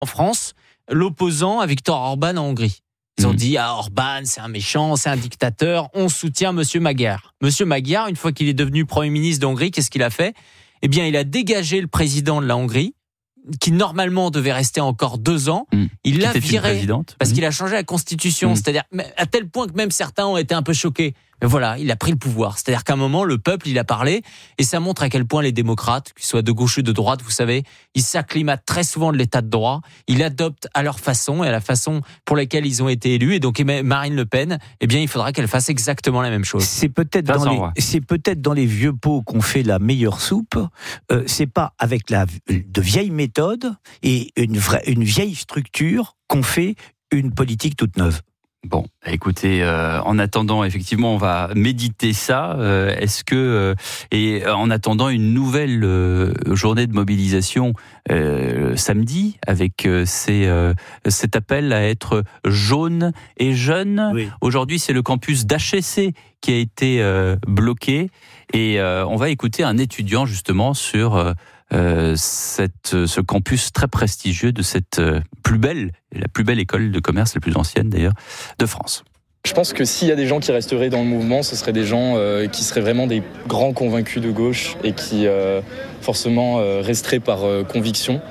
en France, l'opposant à Viktor Orban en Hongrie. Ils ont dit, Orban, c'est un méchant, c'est un dictateur, on soutient Monsieur Magyar. Monsieur Magyar, une fois qu'il est devenu Premier ministre de Hongrie, qu'est-ce qu'il a fait ? Eh bien, il a dégagé le président de la Hongrie, qui normalement devait rester encore 2 ans. Il l'a viré parce qu'il a changé la constitution. C'est-à-dire, à tel point que même certains ont été un peu choqués. Mais voilà, il a pris le pouvoir. C'est-à-dire qu'à un moment, le peuple, il a parlé, et ça montre à quel point les démocrates, qu'ils soient de gauche ou de droite, vous savez, ils s'acclimatent très souvent de l'état de droit, ils adoptent à leur façon et à la façon pour laquelle ils ont été élus. Et donc Marine Le Pen, eh bien, il faudra qu'elle fasse exactement la même chose. C'est peut-être dans les vieux pots qu'on fait la meilleure soupe. C'est pas avec de vieilles méthodes et une vieille structure qu'on fait une politique toute neuve. Bon, écoutez, en attendant, effectivement, on va méditer ça. Et en attendant une nouvelle journée de mobilisation samedi, avec cet appel à être jaune et jeune. Oui. Aujourd'hui, c'est le campus d'HEC qui a été bloqué. Et on va écouter un étudiant, justement, sur ce campus très prestigieux de cette la plus belle école de commerce, la plus ancienne d'ailleurs, de France. Je pense que s'il y a des gens qui resteraient dans le mouvement, ce seraient des gens qui seraient vraiment des grands convaincus de gauche et qui forcément resteraient par conviction.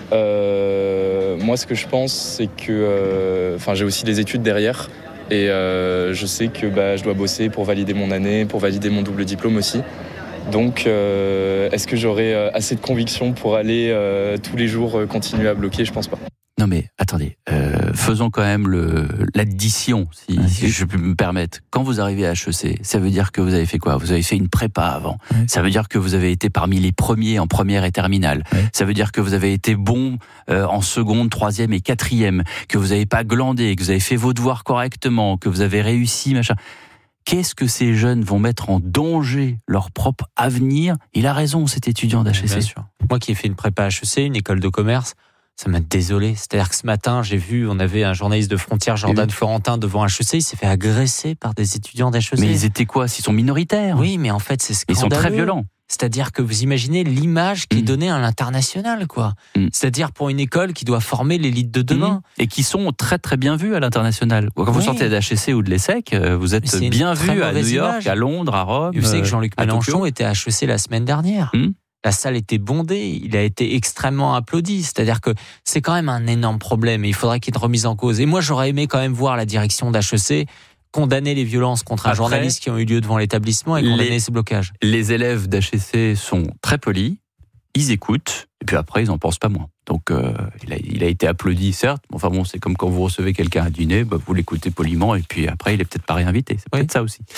Moi, ce que je pense, c'est que j'ai aussi des études derrière et je sais que je dois bosser pour valider mon année, pour valider mon double diplôme aussi. Donc, est-ce que j'aurai assez de conviction pour aller tous les jours continuer à bloquer ? Je pense pas. Non mais attendez, faisons quand même l'addition, si je peux me permettre. Quand vous arrivez à HEC, ça veut dire que vous avez fait quoi ? Vous avez fait une prépa avant. Oui. Ça veut dire que vous avez été parmi les premiers en première et terminale. Oui. Ça veut dire que vous avez été bon en seconde, troisième et quatrième, que vous n'avez pas glandé, que vous avez fait vos devoirs correctement, que vous avez réussi, machin. Qu'est-ce que ces jeunes vont mettre en danger leur propre avenir ? Il a raison, cet étudiant d'HEC. Bien sûr. Moi qui ai fait une prépa HEC, une école de commerce, ça m'a désolé. C'est-à-dire que ce matin, on avait un journaliste de Frontières, Jordan Florentin, devant HEC, il s'est fait agresser par des étudiants d'HEC. Mais ils étaient quoi ? Ils sont minoritaires. Oui, mais en fait, c'est scandaleux. Ils sont très violents. C'est-à-dire que vous imaginez l'image qui est donnée à l'international, quoi. C'est-à-dire pour une école qui doit former l'élite de demain. Et qui sont très très bien vus à l'international. Quand vous sortez d'HEC ou de l'ESSEC, vous êtes bien vus à New York, à Londres, à Rome. Vous savez que Jean-Luc Mélenchon était à HEC la semaine dernière. La salle était bondée, il a été extrêmement applaudi. C'est-à-dire que c'est quand même un énorme problème et il faudrait qu'il y ait une remise en cause. Et moi, j'aurais aimé quand même voir la direction d'HEC condamner les violences contre un journaliste qui ont eu lieu devant l'établissement et condamner ces blocages. Les élèves d'HEC sont très polis, ils écoutent, et puis après, ils n'en pensent pas moins. Donc, il a été applaudi, certes. Enfin bon, c'est comme quand vous recevez quelqu'un à dîner, vous l'écoutez poliment, et puis après, il est peut-être pas réinvité. C'est peut-être ça aussi.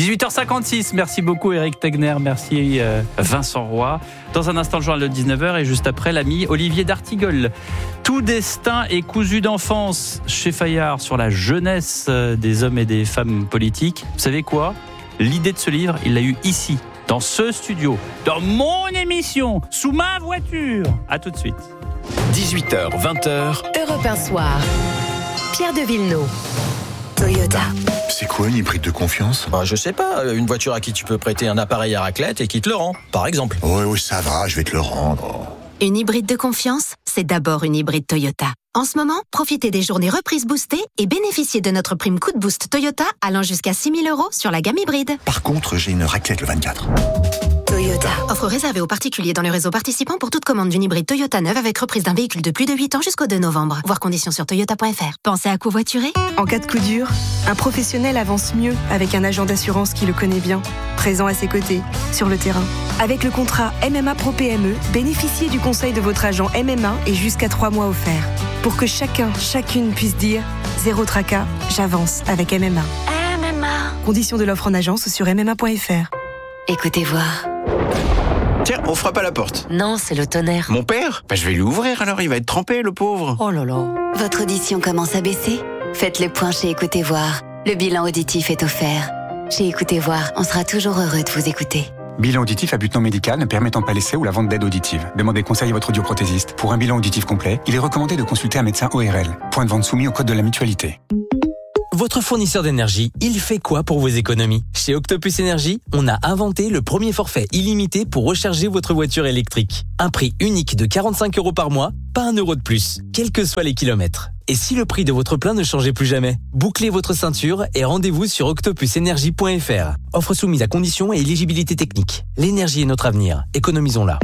18h56, merci beaucoup Éric Tegner, merci Vincent Roy. Dans un instant, le journal de 19h, et juste après, l'ami Olivier d'Artigol. Tout destin est cousu d'enfance chez Fayard sur la jeunesse des hommes et des femmes politiques. Vous savez quoi ? L'idée de ce livre, il l'a eu ici, dans ce studio, dans mon émission, sous ma voiture. À tout de suite. 18h, 20h. Europe 1 Soir. Pierre de Villeneuve. Toyota. C'est quoi une hybride de confiance ? Je sais pas, une voiture à qui tu peux prêter un appareil à raclette et qui te le rend, par exemple. Oui, ça va, je vais te le rendre. Une hybride de confiance, c'est d'abord une hybride Toyota. En ce moment, profitez des journées reprises boostées et bénéficiez de notre prime coup de boost Toyota allant jusqu'à 6 000 € sur la gamme hybride. Par contre, j'ai une raclette le 24. Toyota. Offre réservée aux particuliers dans le réseau participant pour toute commande d'une hybride Toyota neuve avec reprise d'un véhicule de plus de 8 ans jusqu'au 2 novembre. Voir conditions sur toyota.fr. Pensez à covoiturer ? En cas de coup dur, un professionnel avance mieux avec un agent d'assurance qui le connaît bien, présent à ses côtés, sur le terrain. Avec le contrat MMA Pro PME, bénéficiez du conseil de votre agent MMA et jusqu'à 3 mois offerts. Pour que chacune puisse dire « Zéro tracas, j'avance avec MMA ». MMA. Conditions de l'offre en agence sur MMA.fr. Écoutez voir. Tiens, on frappe à la porte. Non, c'est le tonnerre. Mon père ? Je vais lui ouvrir alors, il va être trempé, le pauvre. Oh là là. Votre audition commence à baisser ? Faites le point chez Écoutez Voir. Le bilan auditif est offert. Chez Écoutez Voir, on sera toujours heureux de vous écouter. Bilan auditif à but non médical ne permettant pas l'essai ou la vente d'aide auditive. Demandez conseil à votre audioprothésiste. Pour un bilan auditif complet, il est recommandé de consulter un médecin ORL. Point de vente soumis au code de la mutualité. Votre fournisseur d'énergie, il fait quoi pour vos économies ? Chez Octopus Énergie, on a inventé le premier forfait illimité pour recharger votre voiture électrique. Un prix unique de 45 € par mois, pas 1 € de plus, quels que soient les kilomètres. Et si le prix de votre plein ne changeait plus jamais ? Bouclez votre ceinture et rendez-vous sur octopusenergie.fr. Offre soumise à conditions et éligibilité technique. L'énergie est notre avenir. Économisons-la.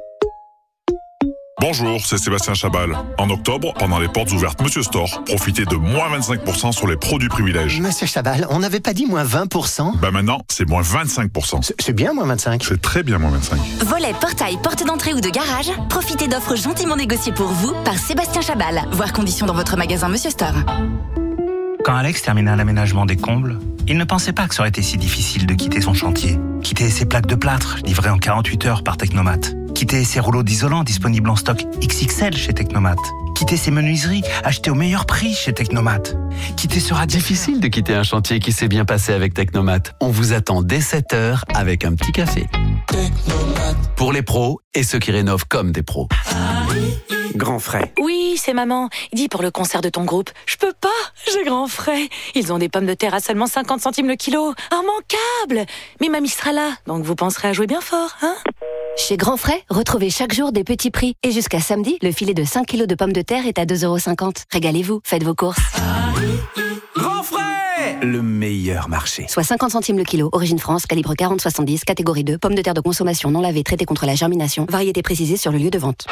Bonjour, c'est Sébastien Chabal. En octobre, pendant les portes ouvertes Monsieur Store, profitez de moins 25% sur les produits privilèges. Monsieur Chabal, on n'avait pas dit moins 20%? Bah maintenant, c'est moins 25%. C'est bien moins 25? C'est très bien moins 25. Volet, portail, porte d'entrée ou de garage, profitez d'offres gentiment négociées pour vous par Sébastien Chabal. Voir conditions dans votre magasin Monsieur Store. Quand Alex terminait l'aménagement des combles, il ne pensait pas que ça aurait été si difficile de quitter son chantier. Quitter ses plaques de plâtre, livrées en 48 heures par Technomat. Quitter ses rouleaux d'isolant disponibles en stock XXL chez Technomat. Quitter ses menuiseries achetées au meilleur prix chez Technomat. Quitter ce radiateur. Difficile de quitter un chantier qui s'est bien passé avec Technomat. On vous attend dès 7h avec un petit café. Technomat. Pour les pros et ceux qui rénovent comme des pros. Grand frais. Oui, c'est maman. Dis pour le concert de ton groupe. Je peux pas, j'ai grand frais. Ils ont des pommes de terre à seulement 50 centimes le kilo. Immanquable. Mais mamie sera là, donc vous penserez à jouer bien fort, hein? Chez Grand Frais, retrouvez chaque jour des petits prix. Et jusqu'à samedi, le filet de 5 kilos de pommes de terre est à 2,50 €. Régalez-vous, faites vos courses. Grand frais! Le meilleur marché. Soit 50 centimes le kilo. Origine France, calibre 40-70, catégorie 2. Pommes de terre de consommation non lavées, traitées contre la germination. Variété précisée sur le lieu de vente.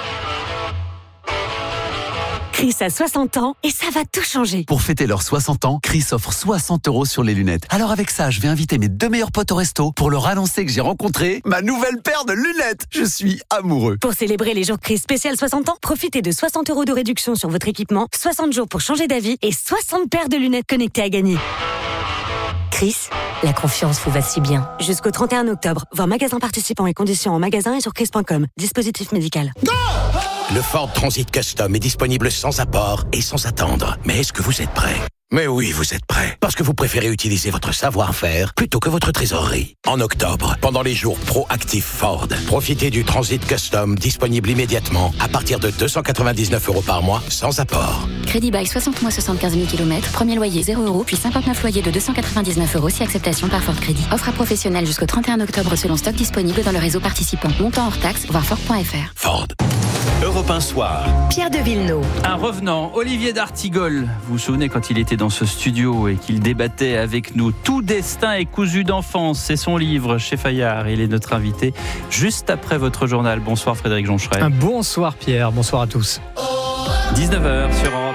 Chris a 60 ans et ça va tout changer. Pour fêter leurs 60 ans, Chris offre 60 € sur les lunettes. Alors avec ça, je vais inviter mes 2 meilleurs potes au resto pour leur annoncer que j'ai rencontré ma nouvelle paire de lunettes. Je suis amoureux. Pour célébrer les jours Chris spécial 60 ans, profitez de 60 € de réduction sur votre équipement, 60 jours pour changer d'avis et 60 paires de lunettes connectées à gagner. Chris, la confiance vous va si bien. Jusqu'au 31 octobre, voir magasin participants et conditions en magasin et sur chris.com. Dispositif médical. Le Ford Transit Custom est disponible sans apport et sans attendre. Mais est-ce que vous êtes prêt ? Mais oui, vous êtes prêts. Parce que vous préférez utiliser votre savoir-faire plutôt que votre trésorerie. En octobre, pendant les jours Proactive Ford, profitez du Transit Custom disponible immédiatement à partir de 299 € par mois sans apport. Crédit bail 60 mois 75 000 km, premier loyer 0 €, puis 59 loyers de 299 € si acceptation par Ford Crédit. Offre à professionnels jusqu'au 31 octobre selon stock disponible dans le réseau participant. Montant hors taxe, voir Ford.fr. Ford. Europe 1 Soir. Pierre de Villeneuve. Un revenant, Olivier d'Artigol. Vous vous souvenez quand il était dans ce studio et qu'il débattait avec nous. Tout destin est cousu d'enfance. C'est son livre chez Fayard. Il est notre invité juste après votre journal. Bonsoir Frédéric Joncheret. Bonsoir Pierre, bonsoir à tous. 19h sur Europe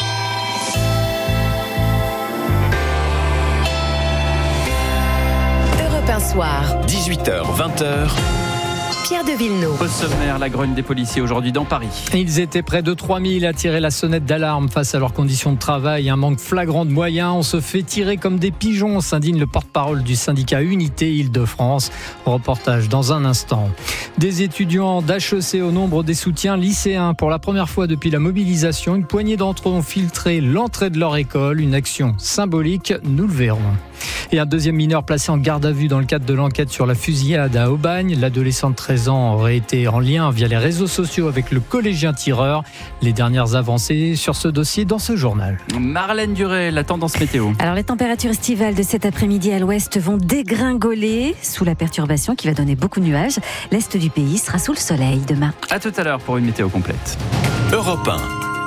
1. Europe 1 Soir. 18h, 20h. Pierre de Villeneuve. Au sommaire, la grogne des policiers aujourd'hui dans Paris. Ils étaient près de 3000 à tirer la sonnette d'alarme face à leurs conditions de travail. Un manque flagrant de moyens. On se fait tirer comme des pigeons, s'indigne le porte-parole du syndicat Unité Île-de-France. Reportage dans un instant. Des étudiants d'HEC au nombre des soutiens lycéens. Pour la première fois depuis la mobilisation, une poignée d'entre eux ont filtré l'entrée de leur école. Une action symbolique, nous le verrons. Et un deuxième mineur placé en garde à vue dans le cadre de l'enquête sur la fusillade à Aubagne. L'adolescent de 13 ans aurait été en lien via les réseaux sociaux avec le collégien tireur. Les dernières avancées sur ce dossier dans ce journal. Marlène Duré, la tendance météo. Alors les températures estivales de cet après-midi à l'ouest vont dégringoler sous la perturbation qui va donner beaucoup de nuages. L'est du pays sera sous le soleil demain. À tout à l'heure pour une météo complète. Europe 1.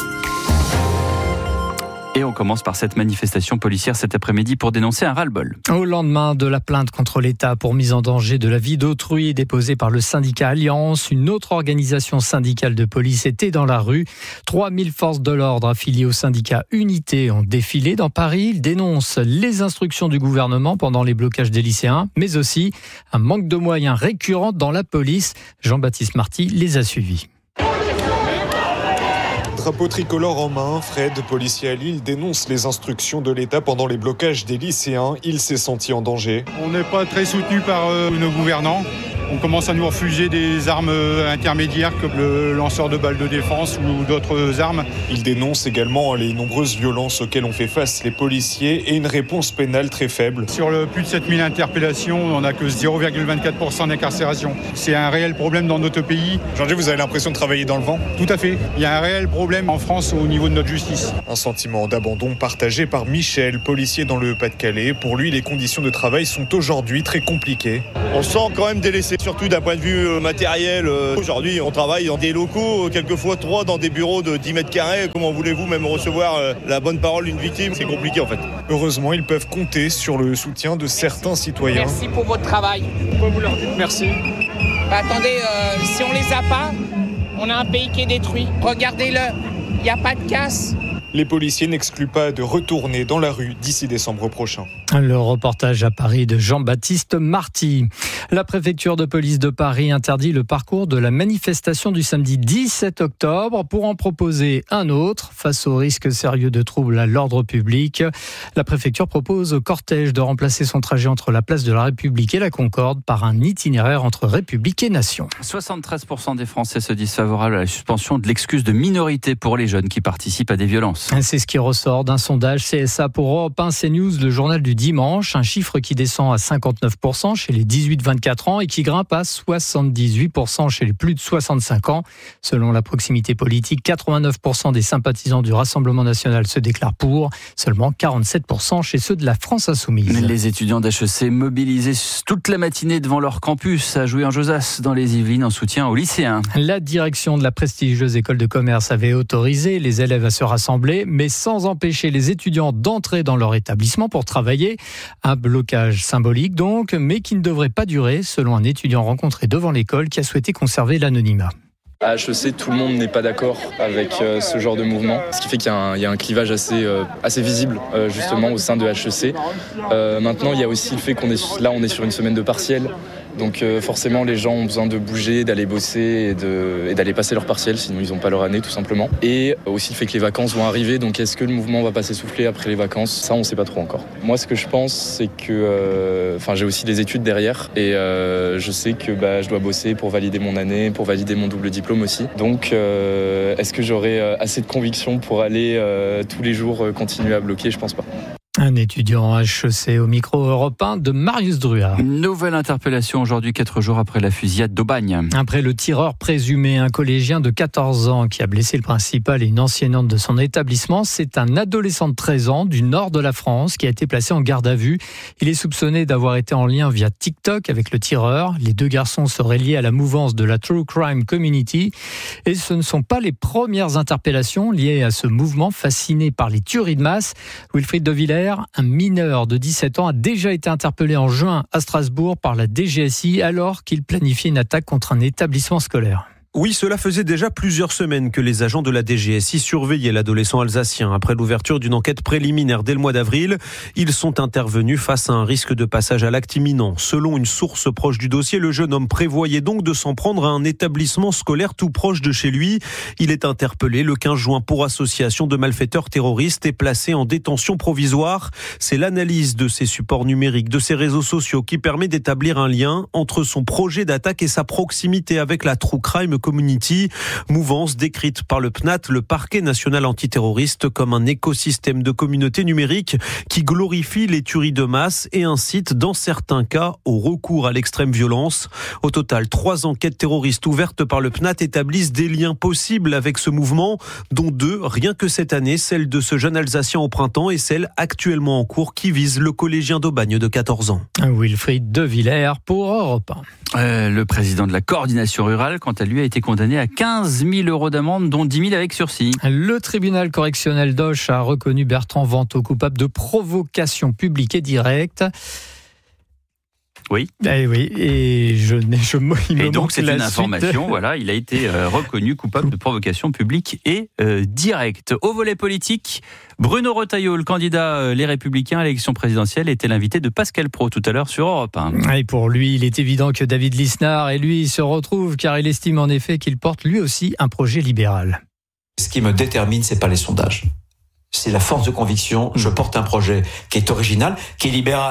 Et on commence par cette manifestation policière cet après-midi pour dénoncer un ras-le-bol. Au lendemain de la plainte contre l'État pour mise en danger de la vie d'autrui déposée par le syndicat Alliance, une autre organisation syndicale de police était dans la rue. 3000 forces de l'ordre affiliées au syndicat Unité ont défilé dans Paris. Ils dénoncent les instructions du gouvernement pendant les blocages des lycéens, mais aussi un manque de moyens récurrent dans la police. Jean-Baptiste Marty les a suivis. Drapeau tricolore en main, Fred, policier à Lille, dénonce les instructions de l'État pendant les blocages des lycéens. Il s'est senti en danger. On n'est pas très soutenu par nos gouvernants. On commence à nous refuser des armes intermédiaires comme le lanceur de balles de défense ou d'autres armes. Il dénonce également les nombreuses violences auxquelles ont fait face les policiers et une réponse pénale très faible. Sur le plus de 7000 interpellations, on n'a que 0,24% d'incarcération. C'est un réel problème dans notre pays. Aujourd'hui, vous avez l'impression de travailler dans le vent ? Tout à fait. Il y a un réel problème en France au niveau de notre justice. Un sentiment d'abandon partagé par Michel, policier dans le Pas-de-Calais. Pour lui, les conditions de travail sont aujourd'hui très compliquées. On se sent quand même délaissé, surtout d'un point de vue matériel. Aujourd'hui, on travaille dans des locaux, quelquefois 3 dans des bureaux de 10 mètres carrés. Comment voulez-vous même recevoir la bonne parole d'une victime ? C'est compliqué en fait. Heureusement, ils peuvent compter sur le soutien de certains citoyens. Merci pour votre travail. Pourquoi vous leur dites merci ? Attendez, si on les a pas, on a un pays qui est détruit. Regardez-le, il n'y a pas de casse. Les policiers n'excluent pas de retourner dans la rue d'ici décembre prochain. Le reportage à Paris de Jean-Baptiste Marty. La préfecture de police de Paris interdit le parcours de la manifestation du samedi 17 octobre pour en proposer un autre. Face au risque sérieux de troubles à l'ordre public, la préfecture propose au cortège de remplacer son trajet entre la place de la République et la Concorde par un itinéraire entre République et Nation. 73% des Français se disent favorables à la suspension de l'excuse de minorité pour les jeunes qui participent à des violences. C'est ce qui ressort d'un sondage CSA pour Europe 1 CNews, le journal du dimanche. Un chiffre qui descend à 59% chez les 18-24 ans et qui grimpe à 78% chez les plus de 65 ans. Selon la proximité politique, 89% des sympathisants du Rassemblement national se déclarent pour, seulement 47% chez ceux de la France insoumise. Les étudiants d'HEC mobilisés toute la matinée devant leur campus à Jouy-en-Josas dans les Yvelines en soutien aux lycéens. La direction de la prestigieuse école de commerce avait autorisé les élèves à se rassembler, mais sans empêcher les étudiants d'entrer dans leur établissement pour travailler. Un blocage symbolique donc, mais qui ne devrait pas durer, selon un étudiant rencontré devant l'école qui a souhaité conserver l'anonymat. À HEC, tout le monde n'est pas d'accord avec ce genre de mouvement, ce qui fait qu'il y a un clivage assez visible justement au sein de HEC. Maintenant, il y a aussi le fait qu'on est sur une semaine de partiels. Donc forcément, les gens ont besoin de bouger, d'aller bosser et d'aller passer leur partiel, sinon ils n'ont pas leur année tout simplement. Et aussi le fait que les vacances vont arriver, donc est-ce que le mouvement va pas s'essouffler après les vacances ? Ça, on ne sait pas trop encore. Moi, ce que je pense, c'est que j'ai aussi des études derrière et je sais que je dois bosser pour valider mon année, pour valider mon double diplôme aussi. Donc est-ce que j'aurai assez de conviction pour aller tous les jours continuer à bloquer ? Je pense pas. Un étudiant HEC au micro européen de Marius Druard. Une nouvelle interpellation aujourd'hui, 4 jours après la fusillade d'Aubagne. Après le tireur présumé, un collégien de 14 ans qui a blessé le principal et une enseignante de son établissement, c'est un adolescent de 13 ans du nord de la France qui a été placé en garde à vue. Il est soupçonné d'avoir été en lien via TikTok avec le tireur. Les deux garçons seraient liés à la mouvance de la True Crime Community. Et ce ne sont pas les premières interpellations liées à ce mouvement fasciné par les tueries de masse. Wilfried de Villers, un mineur de 17 ans, a déjà été interpellé en juin à Strasbourg par la DGSI alors qu'il planifiait une attaque contre un établissement scolaire. Oui, cela faisait déjà plusieurs semaines que les agents de la DGSI surveillaient l'adolescent alsacien. Après l'ouverture d'une enquête préliminaire dès le mois d'avril, ils sont intervenus face à un risque de passage à l'acte imminent. Selon une source proche du dossier, le jeune homme prévoyait donc de s'en prendre à un établissement scolaire tout proche de chez lui. Il est interpellé le 15 juin pour association de malfaiteurs terroristes et placé en détention provisoire. C'est l'analyse de ses supports numériques, de ses réseaux sociaux qui permet d'établir un lien entre son projet d'attaque et sa proximité avec la True Crime Community, mouvance décrite par le PNAT, le parquet national antiterroriste, comme un écosystème de communautés numériques qui glorifie les tueries de masse et incite dans certains cas au recours à l'extrême violence. Au total, 3 enquêtes terroristes ouvertes par le PNAT établissent des liens possibles avec ce mouvement, dont 2 rien que cette année, celle de ce jeune Alsacien au printemps et celle actuellement en cours qui vise le collégien d'Aubagne de 14 ans. Wilfried de Villers pour Europe 1. Le président de la coordination rurale, quant à lui, a été condamné à 15 000 euros d'amende, dont 10 000 avec sursis. Le tribunal correctionnel d'Auch a reconnu Bertrand Vanteau coupable de provocation publique et directe. Oui. Oui, et donc c'est une information, voilà, il a été reconnu coupable de provocation publique et directe. Au volet politique, Bruno Retailleau, le candidat Les Républicains à l'élection présidentielle, était l'invité de Pascal Praud tout à l'heure sur Europe 1. Et pour lui, il est évident que David Lisnard et lui se retrouvent car il estime en effet qu'il porte lui aussi un projet libéral. Ce qui me détermine, c'est pas les sondages. C'est la force de conviction. Je porte un projet qui est original, qui est libéral.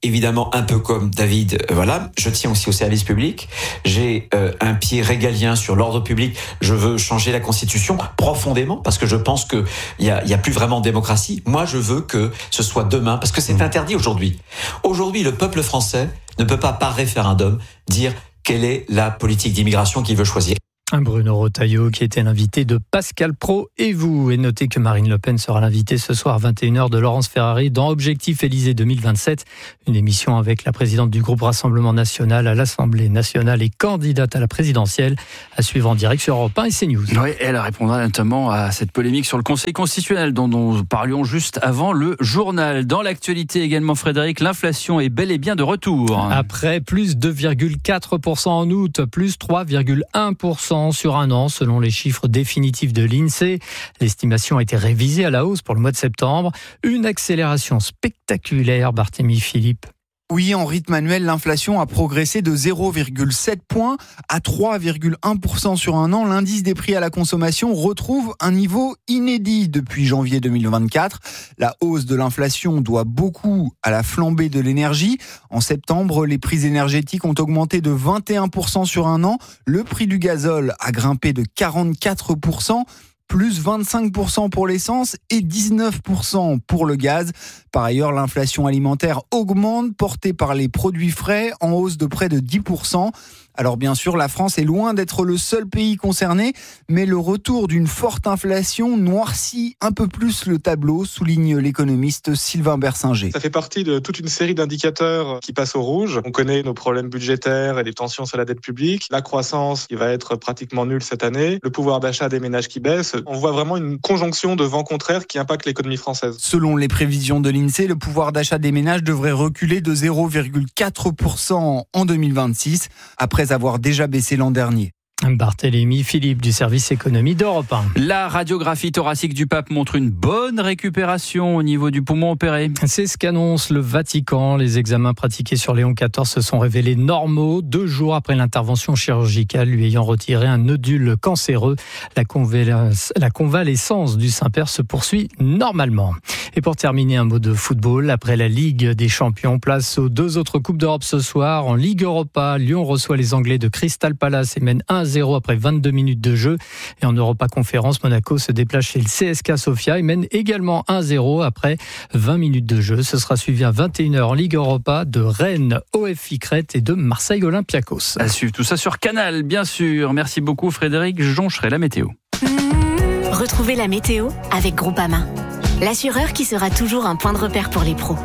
évidemment, un peu comme David, je tiens aussi au service public. J'ai un pied régalien sur l'ordre public. Je veux changer la Constitution profondément parce que je pense que il y a plus vraiment de démocratie. Moi, je veux que ce soit demain parce que c'est interdit aujourd'hui. Aujourd'hui, le peuple français ne peut pas, par référendum, dire quelle est la politique d'immigration qu'il veut choisir. Bruno Retailleau qui était l'invité de Pascal Praud et vous. Et notez que Marine Le Pen sera l'invitée ce soir à 21h de Laurence Ferrari dans Objectif Élysée 2027. Une émission avec la présidente du groupe Rassemblement National à l'Assemblée nationale et candidate à la présidentielle. À suivre en direct sur Europe 1 et CNews. Oui, elle répondra notamment à cette polémique sur le Conseil constitutionnel dont nous parlions juste avant le journal. Dans l'actualité également, Frédéric, l'inflation est bel et bien de retour. Après plus 2,4% en août, plus 3,1% sur un an, selon les chiffres définitifs de l'INSEE. L'estimation a été révisée à la hausse pour le mois de septembre. Une accélération spectaculaire, Barthélémy Philippe. Oui, en rythme annuel, l'inflation a progressé de 0,7 points à 3,1% sur un an. L'indice des prix à la consommation retrouve un niveau inédit depuis janvier 2024. La hausse de l'inflation doit beaucoup à la flambée de l'énergie. En septembre, les prix énergétiques ont augmenté de 21% sur un an. Le prix du gazole a grimpé de 44%. Plus 25% pour l'essence et 19% pour le gaz. Par ailleurs, l'inflation alimentaire augmente, portée par les produits frais, en hausse de près de 10%. Alors bien sûr, la France est loin d'être le seul pays concerné, mais le retour d'une forte inflation noircit un peu plus le tableau, souligne l'économiste Sylvain Bersinger. Ça fait partie de toute une série d'indicateurs qui passent au rouge. On connaît nos problèmes budgétaires et les tensions sur la dette publique, la croissance qui va être pratiquement nulle cette année, le pouvoir d'achat des ménages qui baisse. On voit vraiment une conjonction de vents contraires qui impactent l'économie française. Selon les prévisions de l'INSEE, le pouvoir d'achat des ménages devrait reculer de 0,4% en 2026, après avoir déjà baissé l'an dernier. Barthélémy Philippe du service économie d'Europe 1. La radiographie thoracique du pape montre une bonne récupération au niveau du poumon opéré. C'est ce qu'annonce le Vatican. Les examens pratiqués sur Léon XIV se sont révélés normaux 2 jours après l'intervention chirurgicale lui ayant retiré un nodule cancéreux. La convalescence du Saint-Père se poursuit normalement. Et pour terminer, un mot de football. Après la Ligue des Champions, place aux 2 autres Coupes d'Europe ce soir. En Ligue Europa, Lyon reçoit les Anglais de Crystal Palace et mène 1-0 après 22 minutes de jeu. Et en Europa Conférence, Monaco se déplace chez le CSKA Sofia et mène également 1-0 après 20 minutes de jeu. Ce sera suivi à 21h en Ligue Europa de Rennes, OFI Crète et de Marseille Olympiakos. À suivre tout ça sur Canal, bien sûr. Merci beaucoup Frédéric. Je joncherai la météo. Retrouvez la météo avec Groupama, l'assureur qui sera toujours un point de repère pour les pros.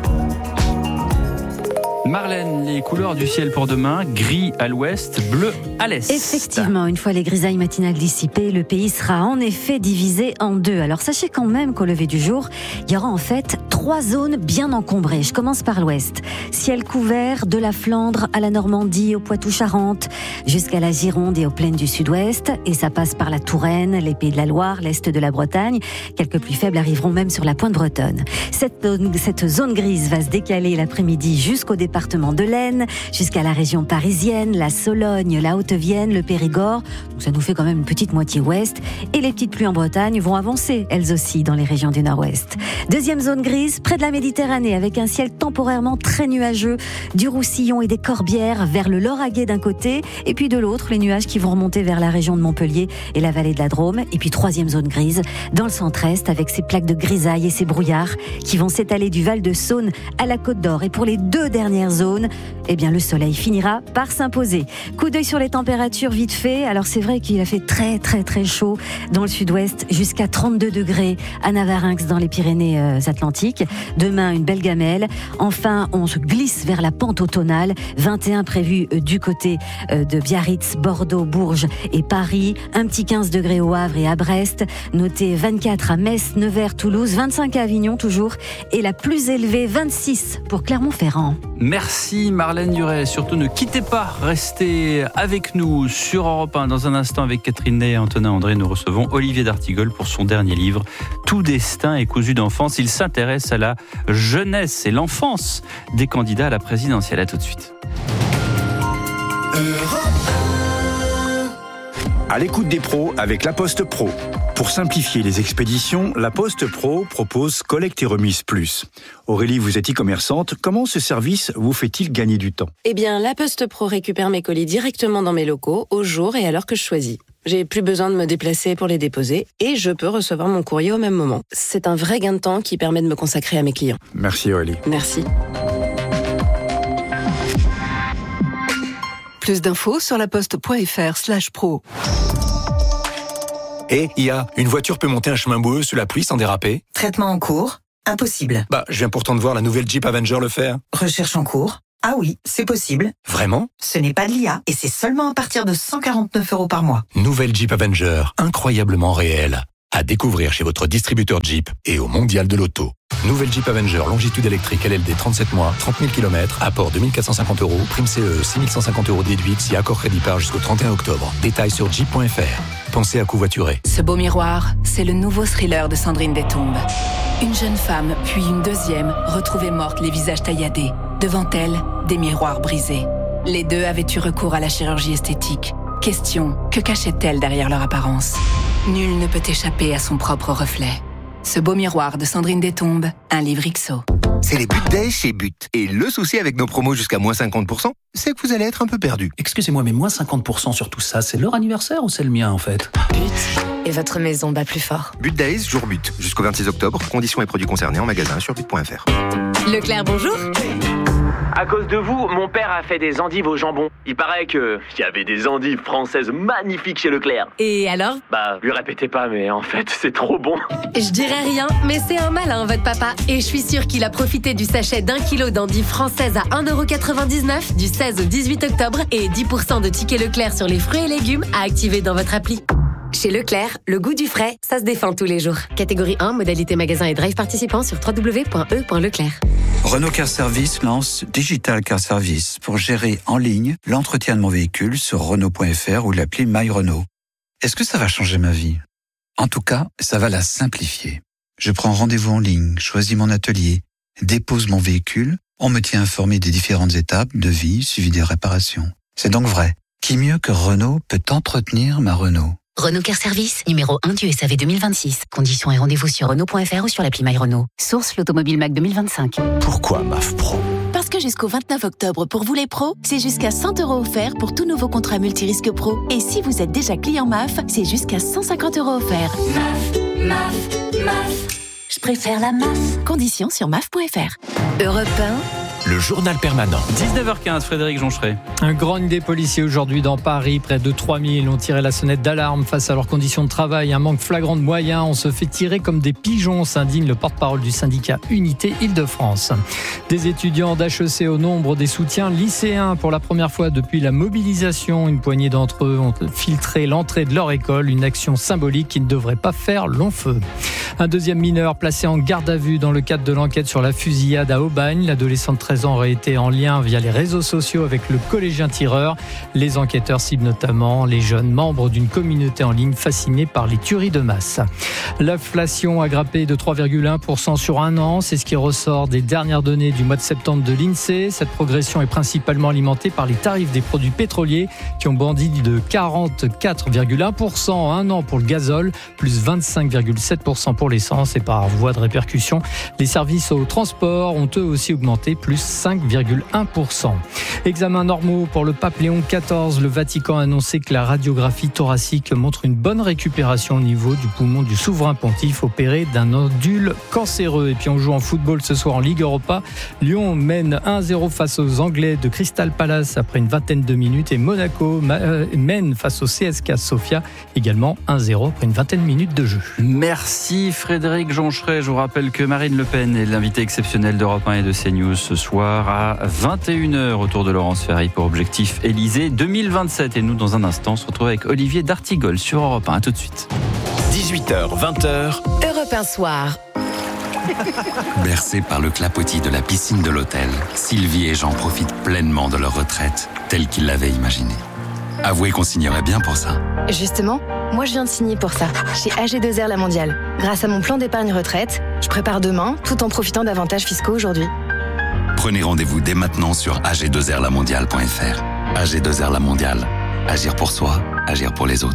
Marlène, les couleurs du ciel pour demain, gris à l'ouest, bleu à l'est. Effectivement, une fois les grisailles matinales dissipées, le pays sera en effet divisé en 2. Alors sachez quand même qu'au lever du jour, il y aura en fait 3 zones bien encombrées. Je commence par l'ouest. Ciel couvert de la Flandre à la Normandie, au Poitou-Charentes, jusqu'à la Gironde et aux plaines du sud-ouest. Et ça passe par la Touraine, les Pays de la Loire, l'est de la Bretagne. Quelques pluies faibles arriveront même sur la pointe bretonne. Cette zone grise va se décaler l'après-midi jusqu'au département de l'Aisne, jusqu'à la région parisienne, la Sologne, la Haute-Vienne, le Périgord. Donc ça nous fait quand même une petite moitié ouest. Et les petites pluies en Bretagne vont avancer, elles aussi, dans les régions du nord-ouest. Deuxième zone grise, près de la Méditerranée, avec un ciel temporairement très nuageux, du Roussillon et des Corbières vers le Lauragais d'un côté, et puis de l'autre, les nuages qui vont remonter vers la région de Montpellier et la vallée de la Drôme. Et puis troisième zone grise, dans le centre-est, avec ces plaques de grisaille et ces brouillards qui vont s'étaler du Val de Saône à la Côte d'Or. Et pour les 2 dernières zones, eh bien le soleil finira par s'imposer. Coup d'œil sur les températures vite fait. Alors c'est vrai qu'il a fait très très très chaud dans le sud-ouest, jusqu'à 32 degrés à Navarinx dans les Pyrénées-Atlantiques. Demain, une belle gamelle. Enfin, on se glisse vers la pente automnale. 21 prévu du côté de Biarritz, Bordeaux, Bourges et Paris. Un petit 15 degrés au Havre et à Brest. Notez 24 à Metz, Nevers, Toulouse, 25 à Avignon toujours. Et la plus élevée, 26 pour Clermont-Ferrand. Merci Marlène Duret. Surtout ne quittez pas, restez avec nous sur Europe 1. Dans un instant avec Catherine Ney et Antonin André, nous recevons Olivier d'Artigol pour son dernier livre. Tout destin est cousu d'enfance. Il s'intéresse à la jeunesse et l'enfance des candidats à la présidentielle. À tout de suite. À l'écoute des pros avec La Poste Pro. Pour simplifier les expéditions, La Poste Pro propose Collecte et Remise Plus. Aurélie, vous êtes e-commerçante. Comment ce service vous fait-il gagner du temps ? Eh bien, La Poste Pro récupère mes colis directement dans mes locaux, au jour et à l'heure que je choisis. J'ai plus besoin de me déplacer pour les déposer et je peux recevoir mon courrier au même moment. C'est un vrai gain de temps qui permet de me consacrer à mes clients. Merci Aurélie. Merci. Plus d'infos sur laposte.fr/pro. Et IA, une voiture peut monter un chemin boueux sous la pluie sans déraper ? Traitement en cours ? Impossible. Je viens pourtant de voir la nouvelle Jeep Avenger le faire. Recherche en cours ? Ah oui, c'est possible. Vraiment ? Ce n'est pas de l'IA et c'est seulement à partir de 149 € par mois. Nouvelle Jeep Avenger, incroyablement réelle. À découvrir chez votre distributeur Jeep et au Mondial de l'Auto. Nouvelle Jeep Avenger, longitude électrique LLD 37 mois, 30 000 km, apport 2 450 €, prime CE 6 150 € déduite si accord crédit par jusqu'au 31 octobre. Détails sur jeep.fr. Pensez à covoiturer. Ce beau miroir, c'est le nouveau thriller de Sandrine Détombe. Une jeune femme, puis une deuxième, retrouvée morte, les visages tailladés. Devant elle, des miroirs brisés. Les deux avaient eu recours à la chirurgie esthétique. Question, que cachait-elle derrière leur apparence ? Nul ne peut échapper à son propre reflet. Ce beau miroir de Sandrine Détombe, un livre XO. C'est les But Days chez But. Et le souci avec nos promos jusqu'à moins 50%, c'est que vous allez être un peu perdu. Excusez-moi, mais moins 50% sur tout ça, c'est leur anniversaire ou c'est le mien en fait ? But. Et votre maison bat plus fort. But Days, jour But. Jusqu'au 26 octobre. Conditions et produits concernés en magasin sur but.fr. Leclerc, bonjour. À cause de vous, mon père a fait des endives au jambon. Il paraît qu'il y avait des endives françaises magnifiques chez Leclerc. Et alors ? Lui répétez pas, mais en fait, c'est trop bon. Je dirais rien, mais c'est un malin, votre papa. Et je suis sûre qu'il a profité du sachet d'1 kilo d'endives françaises à 1,99 € du 16 au 18 octobre et 10% de tickets Leclerc sur les fruits et légumes à activer dans votre appli. Chez Leclerc, le goût du frais, ça se défend tous les jours. Catégorie 1, modalité magasin et drive participant sur www.e.leclerc. Renault Car Service lance Digital Car Service pour gérer en ligne l'entretien de mon véhicule sur Renault.fr ou l'appli My Renault. Est-ce que ça va changer ma vie ? En tout cas, ça va la simplifier. Je prends rendez-vous en ligne, choisis mon atelier, dépose mon véhicule, on me tient informé des différentes étapes, devis, suivi des réparations. C'est donc vrai. Qui mieux que Renault peut entretenir ma Renault ? Renault Car Service, numéro 1 du SAV 2026. Conditions et rendez-vous sur Renault.fr ou sur l'appli My Renault. Source l'Automobile Mac 2025. Pourquoi MAF Pro ? Parce que jusqu'au 29 octobre, pour vous les pros, c'est jusqu'à 100 € offerts pour tout nouveau contrat multirisque pro. Et si vous êtes déjà client MAF, c'est jusqu'à 150 € offerts. MAF. Je préfère la MAF. Conditions sur MAF.fr. Europe 1. Le journal permanent. 19h15, Frédéric Joncheret. Un grogne des policiers aujourd'hui dans Paris. Près de 3000 ont tiré la sonnette d'alarme face à leurs conditions de travail. Un manque flagrant de moyens. On se fait tirer comme des pigeons, s'indigne le porte-parole du syndicat Unité Île-de-France. Des étudiants d'HEC au nombre des soutiens lycéens. Pour la première fois depuis la mobilisation, une poignée d'entre eux ont filtré l'entrée de leur école. Une action symbolique qui ne devrait pas faire long feu. Un deuxième mineur placé en garde à vue dans le cadre de l'enquête sur la fusillade à Aubagne. L'adolescent de 13 ans aurait été en lien via les réseaux sociaux avec le collégien tireur. Les enquêteurs ciblent notamment les jeunes membres d'une communauté en ligne fascinés par les tueries de masse. L'inflation a grimpé de 3,1% sur un an. C'est ce qui ressort des dernières données du mois de septembre de l'INSEE. Cette progression est principalement alimentée par les tarifs des produits pétroliers qui ont bondi de 44,1% en un an pour le gazole, plus 25,7% pour l'essence et par voie de répercussion, les services au transport ont eux aussi augmenté, plus 5,1%. Examens normaux pour le pape Léon XIV. Le Vatican a annoncé que la radiographie thoracique montre une bonne récupération au niveau du poumon du souverain pontife opéré d'un nodule cancéreux. Et puis on joue en football ce soir en Ligue Europa. Lyon mène 1-0 face aux Anglais de Crystal Palace après une vingtaine de minutes et Monaco mène face au CSKA Sofia également 1-0 après une vingtaine de minutes de jeu. Merci Frédéric Joncheret. Je vous rappelle que Marine Le Pen est l'invitée exceptionnelle d'Europe 1 et de CNews ce soir à 21h autour de Laurence Ferry pour Objectif Élysée 2027. Et nous, dans un instant, on se retrouve avec Olivier d'Artigol sur Europe 1. À tout de suite. 18h, 20h. Europe 1 soir. Bercés par le clapotis de la piscine de l'hôtel, Sylvie et Jean profitent pleinement de leur retraite, telle qu'ils l'avaient imaginée. Avouez qu'on signerait bien pour ça. Justement, moi je viens de signer pour ça, chez AG2R La Mondiale. Grâce à mon plan d'épargne retraite, je prépare demain, tout en profitant d'avantages fiscaux aujourd'hui. Prenez rendez-vous dès maintenant sur ag2rlamondiale.fr. AG2R La Mondiale. Agir pour soi, agir pour les autres.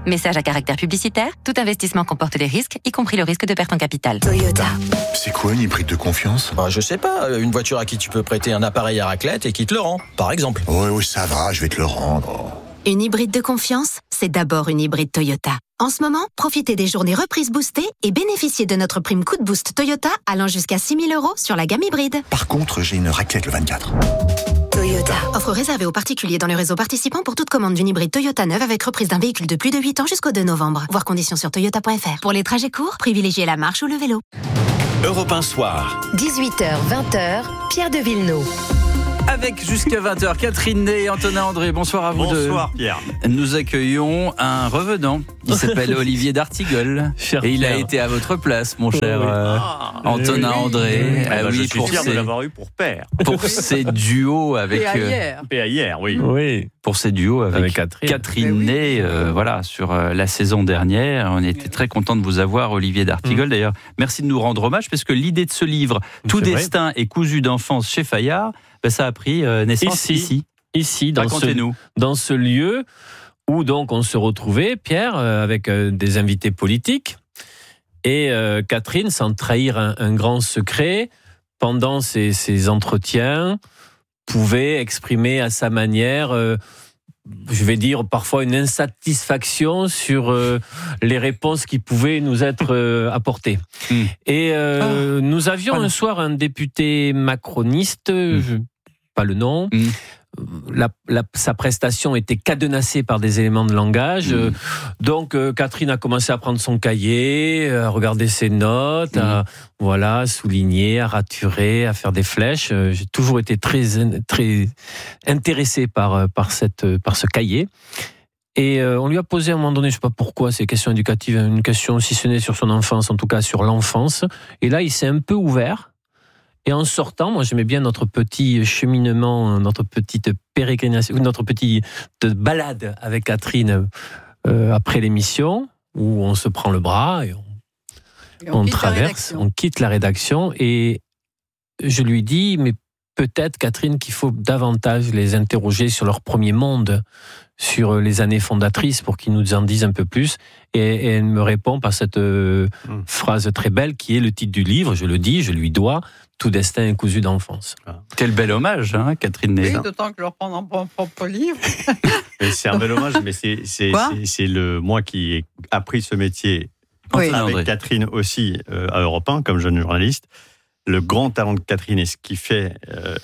Message à caractère publicitaire. Tout investissement comporte des risques, y compris le risque de perte en capital. Toyota. C'est quoi une hybride de confiance ? Je sais pas, une voiture à qui tu peux prêter un appareil à raclette et qui te le rend, par exemple. Oui, ça va, je vais te le rendre. Une hybride de confiance, c'est d'abord une hybride Toyota. En ce moment, profitez des journées reprises boostées et bénéficiez de notre prime coup de boost Toyota allant jusqu'à 6 000 € sur la gamme hybride. Par contre, j'ai une raclette le 24. Toyota. Offre réservée aux particuliers dans le réseau participant pour toute commande d'une hybride Toyota neuve avec reprise d'un véhicule de plus de 8 ans jusqu'au 2 novembre. Voir conditions sur toyota.fr. Pour les trajets courts, privilégiez la marche ou le vélo. Europe 1 Soir. 18h, 20h, Pierre de Villeneuve. Avec jusqu'à 20h, Catherine Ney et Antonin André. Bonsoir à vous deux. Bonsoir Pierre. Nous accueillons un revenant. Il s'appelle Olivier d'Artigol. Et il a été à votre place, mon cher Antonin André. Je suis fier de l'avoir eu pour père. Pour ses duos avec... PAIR, oui. Pour ses duos avec Catherine Ney, voilà, sur la saison dernière. On était très contents de vous avoir, Olivier d'Artigol. D'ailleurs, merci de nous rendre hommage, parce que l'idée de ce livre, Tout destin est cousu d'enfance chez Fayard, ça a pris naissance ici, dans ce lieu où donc on se retrouvait, Pierre, avec des invités politiques, et Catherine, sans trahir un grand secret, pendant ces entretiens, pouvait exprimer à sa manière, je vais dire parfois une insatisfaction sur les réponses qui pouvaient nous être apportées. Et nous avions un soir un député macroniste, pas le nom. Sa prestation était cadenassée par des éléments de langage. Donc Catherine a commencé à prendre son cahier, à regarder ses notes, à souligner, à raturer, à faire des flèches. J'ai toujours été très intéressé par ce cahier. Et on lui a posé à un moment donné, je ne sais pas pourquoi, ces questions éducatives, une question si ce n'est sur son enfance, en tout cas sur l'enfance. Et là, il s'est un peu ouvert. Et en sortant, moi j'aimais bien notre petit cheminement, notre petite pérégrination, notre petite balade avec Catherine après l'émission, où on se prend le bras et on traverse, on quitte la rédaction. Et je lui dis, mais peut-être Catherine qu'il faut davantage les interroger sur leur premier monde, sur les années fondatrices, pour qu'ils nous en disent un peu plus. Et elle me répond par cette phrase très belle qui est le titre du livre, je le dis, je lui dois, Tout destin est cousu d'enfance. Quel bel hommage, Catherine Ney. Oui, d'autant que je reprends dans mon propre livre. C'est un bel hommage, mais c'est moi qui ai appris ce métier avec Catherine aussi à Europe 1, comme jeune journaliste. Le grand talent de Catherine et ce qui fait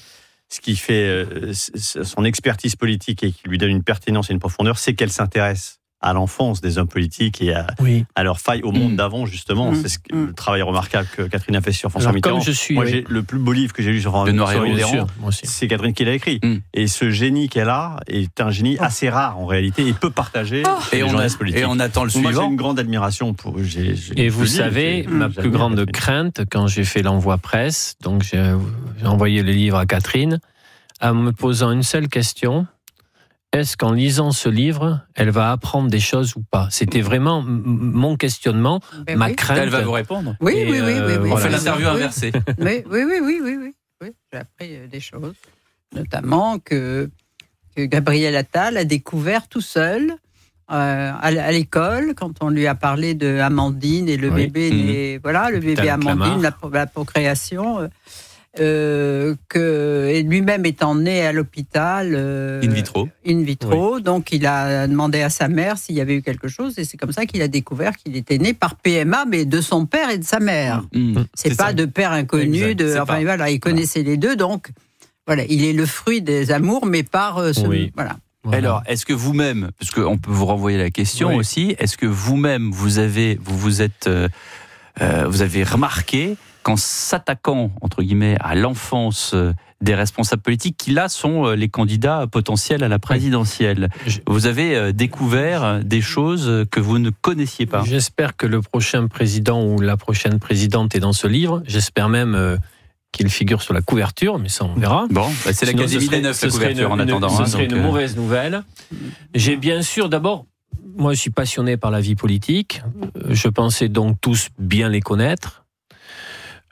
son expertise politique et qui lui donne une pertinence et une profondeur, c'est qu'elle s'intéresse à l'enfance des hommes politiques et à leur faille au monde d'avant, justement. C'est le travail remarquable que Catherine a fait sur François Mitterrand. Le plus beau livre que j'ai lu sur Mitterrand, c'est Catherine qui l'a écrit. Et ce génie qu'elle a est un génie assez rare en réalité et peut partager les journalistes politiques. Et on attend le suivant. Moi, j'ai une grande admiration pour... Et vous savez, ma plus grande crainte, quand j'ai fait l'envoi presse, donc j'ai envoyé le livre à Catherine, en me posant une seule question: est-ce qu'en lisant ce livre, elle va apprendre des choses ou pas? C'était vraiment mon questionnement, ma crainte. Elle va vous répondre. Oui. On fait l'interview inversée. Oui. J'ai appris des choses, notamment que Gabriel Attal a découvert tout seul à l'école, quand on lui a parlé de Amandine et le bébé, le bébé Amandine, la procréation. Que lui-même étant né à l'hôpital in vitro, donc il a demandé à sa mère s'il y avait eu quelque chose, et c'est comme ça qu'il a découvert qu'il était né par PMA, mais de son père et de sa mère. C'est pas ça. De père inconnu, il connaissait les deux, donc il est le fruit des amours, mais par Alors, est-ce que vous-même, parce qu'on peut vous renvoyer la question aussi, est-ce que vous-même vous avez remarqué qu'en s'attaquant, entre guillemets, à l'enfance des responsables politiques, qui là sont les candidats potentiels à la présidentielle, vous avez découvert des choses que vous ne connaissiez pas? J'espère que le prochain président ou la prochaine présidente est dans ce livre. J'espère même qu'il figure sur la couverture, mais ça on verra. Bon, c'est l'Académie des Neufs, la couverture en attendant. Ce serait une mauvaise nouvelle. J'ai bien sûr, d'abord, moi je suis passionné par la vie politique. Je pensais donc tous bien les connaître.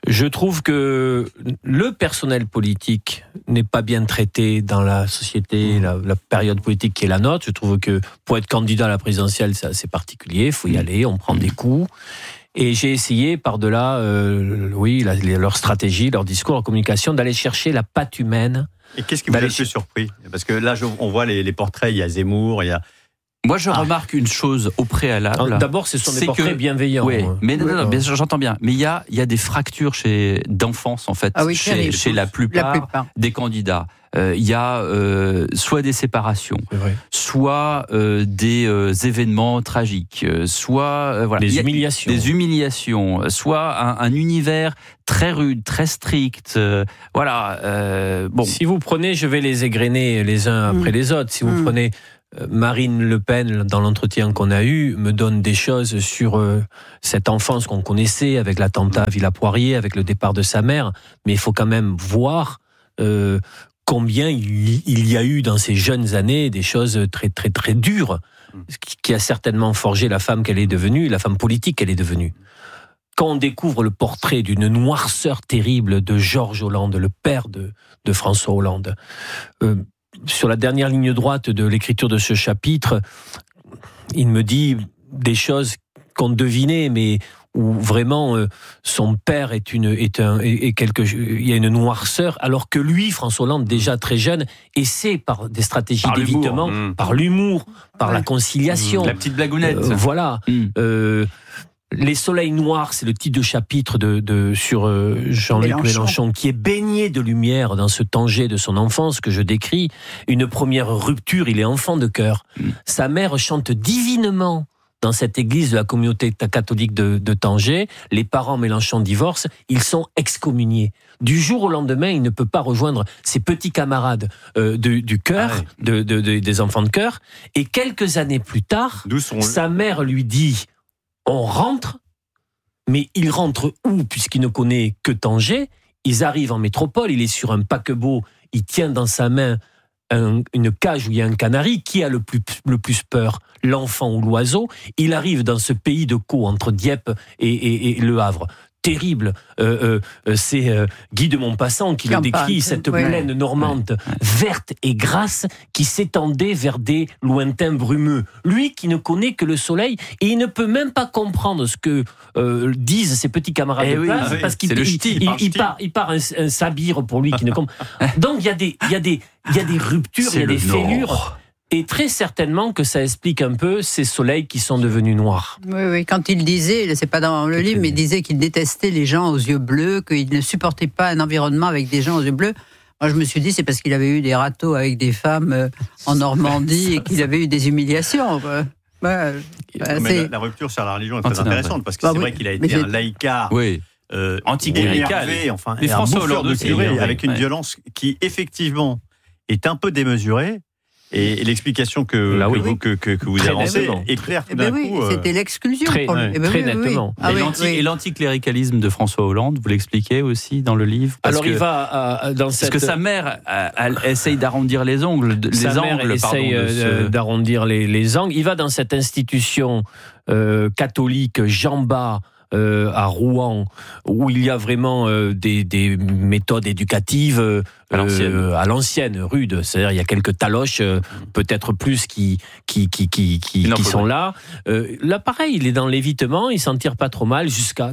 Je trouve que le personnel politique n'est pas bien traité dans la société, la période politique qui est la nôtre. Je trouve que pour être candidat à la présidentielle, c'est assez particulier. Il faut y aller, on prend des coups. Et j'ai essayé, par-delà leur stratégie, leur discours, leur communication, d'aller chercher la patte humaine. Et qu'est-ce qui vous a le plus surpris ? Parce que là, on voit les portraits, il y a Zemmour, il y a... Moi, je remarque une chose au préalable. Alors, d'abord, ce sont des portraits bienveillants. Oui, mais non, bien sûr, j'entends bien. Mais il y a des fractures d'enfance, en fait, chez la plupart des candidats. Il y a soit des séparations, soit des événements tragiques, soit des humiliations, soit un univers très rude, très strict. Bon. Si vous prenez, je vais les égrener les uns après les autres. Si vous prenez Marine Le Pen, dans l'entretien qu'on a eu, me donne des choses sur cette enfance qu'on connaissait, avec l'attentat à Villa-Poirier, avec le départ de sa mère. Mais il faut quand même voir combien il y a eu dans ces jeunes années des choses très, très, très dures, qui a certainement forgé la femme qu'elle est devenue, la femme politique qu'elle est devenue. Quand on découvre le portrait d'une noirceur terrible de Georges Hollande, le père de François Hollande, sur la dernière ligne droite de l'écriture de ce chapitre, il me dit des choses qu'on devinait, mais où vraiment son père il y a une noirceur, alors que lui, François Hollande, déjà très jeune, essaie par des stratégies d'évitement, par l'humour, par la conciliation. La petite blagounette. Les soleils noirs, c'est le titre de chapitre sur Jean-Luc Mélenchon, qui est baigné de lumière dans ce Tanger de son enfance que je décris. Une première rupture, il est enfant de chœur. Sa mère chante divinement dans cette église de la communauté catholique de Tanger. Les parents Mélenchon divorcent, ils sont excommuniés. Du jour au lendemain, il ne peut pas rejoindre ses petits camarades du chœur, des enfants de chœur. Et quelques années plus tard, sa mère lui dit... On rentre, mais il rentre où, puisqu'il ne connaît que Tanger? Ils arrivent en métropole, il est sur un paquebot, il tient dans sa main une cage où il y a un canari. Qui a le plus peur, l'enfant ou l'oiseau? Il arrive dans ce pays de Caux, entre Dieppe et Le Havre. Terrible. C'est Guy de Maupassant qui le décrit, cette plaine normande verte et grasse qui s'étendait vers des lointains brumeux. Lui qui ne connaît que le soleil, et il ne peut même pas comprendre ce que disent ses petits camarades de classe, parce qu'il part un sabir pour lui qui ne comprend. Donc il y a des ruptures, il y a des fêlures. Et très certainement que ça explique un peu ces soleils qui sont devenus noirs. Oui, quand il disait, c'est pas dans le livre, mais il disait qu'il détestait les gens aux yeux bleus, qu'il ne supportait pas un environnement avec des gens aux yeux bleus. Moi, je me suis dit, c'est parce qu'il avait eu des râteaux avec des femmes en Normandie et qu'il avait eu des humiliations. La rupture sur la religion est très intéressante, parce que c'est vrai qu'il a été un laïcard. Oui. Anticlérical. Mais François Hollande aussi, avec une violence qui, effectivement, est un peu démesurée. Et l'explication que vous avancez est claire tout d'un coup. C'était l'exclusion. Très nettement. Et l'anticléricalisme de François Hollande, vous l'expliquez aussi dans le livre? Parce que sa mère elle essaye d'arrondir les ongles. D'arrondir les angles. Il va dans cette institution catholique Jean Bas, à Rouen, où il y a vraiment des méthodes éducatives à l'ancienne, rude. C'est-à-dire il y a quelques taloches, peut-être plus qui sont là. Là, pareil, il est dans l'évitement, il s'en tire pas trop mal jusqu'au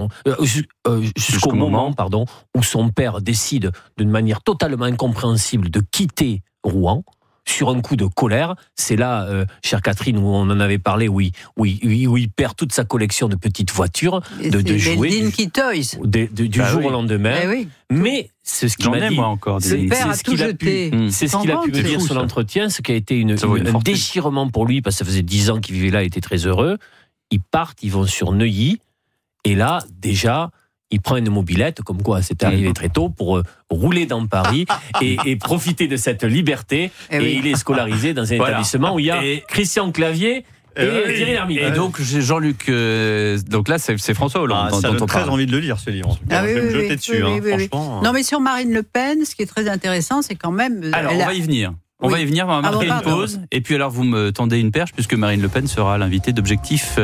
moment où son père décide d'une manière totalement incompréhensible de quitter Rouen. Sur un coup de colère, c'est là, chère Catherine, où on en avait parlé, où il perd toute sa collection de petites voitures, de jouets, du jour au lendemain. Mais c'est ce qu'il m'a dit. C'est ce qu'il a pu me dire sur l'entretien, ce qui a été un déchirement pour lui, parce que ça faisait 10 ans qu'il vivait là, il était très heureux. Ils partent, ils vont sur Neuilly, et là, déjà... Il prend une mobilette, comme quoi c'était arrivé très tôt, pour rouler dans Paris et profiter de cette liberté. Et il est scolarisé dans un établissement où il y a Christian Clavier et Thierry Lhermitte. Et donc Jean-Luc, donc là c'est François Hollande. Ça donne très envie de le lire, ce livre. Je vais me jeter dessus, franchement. Non, mais sur Marine Le Pen, ce qui est très intéressant, c'est quand même... Alors on va y venir. On va y venir, on va marquer une pause. Et puis alors, vous me tendez une perche, puisque Marine Le Pen sera l'invitée d'Objectif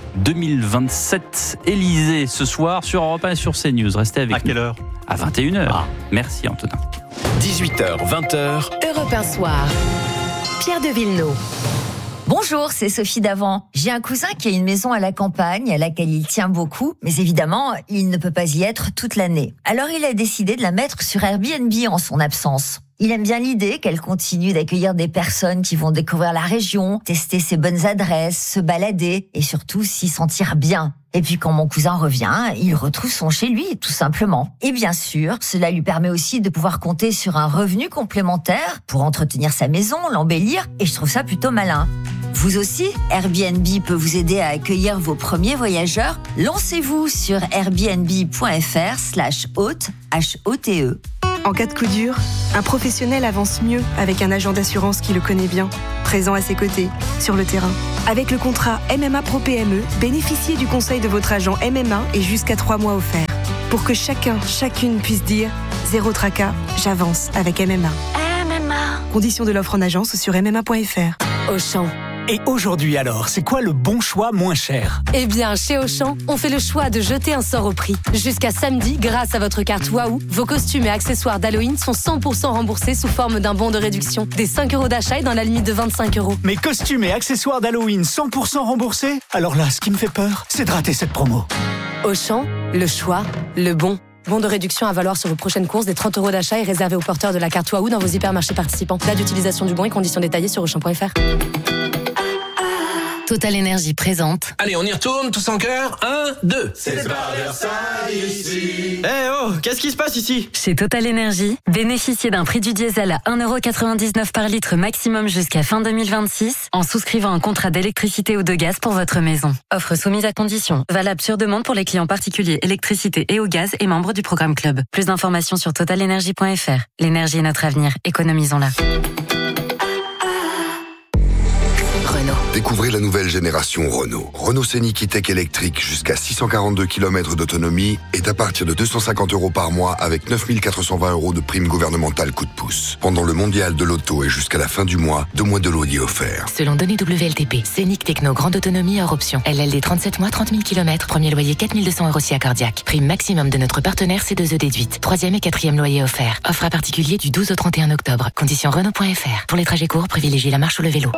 2027 Élysée ce soir sur Europe 1 et sur CNews. Restez avec nous. À quelle heure ? À 21h. Merci Antonin. 18h, 20h. Europe 1 Soir. Pierre de Villeneuve. Bonjour, c'est Sophie Davant. J'ai un cousin qui a une maison à la campagne à laquelle il tient beaucoup, mais évidemment, il ne peut pas y être toute l'année. Alors il a décidé de la mettre sur Airbnb en son absence. Il aime bien l'idée qu'elle continue d'accueillir des personnes qui vont découvrir la région, tester ses bonnes adresses, se balader et surtout s'y sentir bien. Et puis quand mon cousin revient, il retrouve son chez lui, tout simplement. Et bien sûr, cela lui permet aussi de pouvoir compter sur un revenu complémentaire pour entretenir sa maison, l'embellir, et je trouve ça plutôt malin. Vous aussi, Airbnb peut vous aider à accueillir vos premiers voyageurs. Lancez-vous sur airbnb.fr/hôte, H-O-T-E. En cas de coup dur, un professionnel avance mieux avec un agent d'assurance qui le connaît bien, présent à ses côtés, sur le terrain. Avec le contrat MMA Pro PME, bénéficiez du conseil de votre agent MMA et jusqu'à 3 mois offerts. Pour que chacune puisse dire « Zéro tracas, j'avance avec MMA ». Conditions de l'offre en agence sur mma.fr. Auchan. Et aujourd'hui alors, c'est quoi le bon choix moins cher ? Eh bien, chez Auchan, on fait le choix de jeter un sort au prix. Jusqu'à samedi, grâce à votre carte Waouh, vos costumes et accessoires d'Halloween sont 100% remboursés sous forme d'un bon de réduction. Des 5 € d'achat et dans la limite de 25 €. Mes costumes et accessoires d'Halloween 100% remboursés ? Alors là, ce qui me fait peur, c'est de rater cette promo. Auchan, le choix, le bon. Bon de réduction à valoir sur vos prochaines courses, des 30 € d'achat et réservé aux porteurs de la carte Waouh dans vos hypermarchés participants. Date d'utilisation du bon et conditions détaillées sur auchan.fr. Total Énergie présente. Allez, on y retourne, tous en cœur. 1, 2. C'est pas Versailles ici. Oh, qu'est-ce qui se passe ici ? Chez Total Énergie, bénéficiez d'un prix du diesel à 1,99 € par litre maximum jusqu'à fin 2026 en souscrivant un contrat d'électricité ou de gaz pour votre maison. Offre soumise à conditions. Valable sur demande pour les clients particuliers électricité et au gaz et membres du programme Club. Plus d'informations sur totalenergie.fr. L'énergie est notre avenir. Économisons-la. Découvrez la nouvelle génération Renault. Renault Scénic E-Tech électrique jusqu'à 642 km d'autonomie est à partir de 250 € par mois avec 9 420 € de prime gouvernementale coup de pouce. Pendant le mondial de l'auto et jusqu'à la fin du mois, 2 mois de loyer offerts. Selon données WLTP, Scénic Techno grande autonomie hors option. LLD 37 mois, 30 000 km, premier loyer 4 200 € si accordiaque. Prime maximum de notre partenaire C2E déduite. 3e et 4e loyer offert. Offre à particulier du 12 au 31 octobre. Conditions Renault.fr. Pour les trajets courts, privilégiez la marche ou le vélo.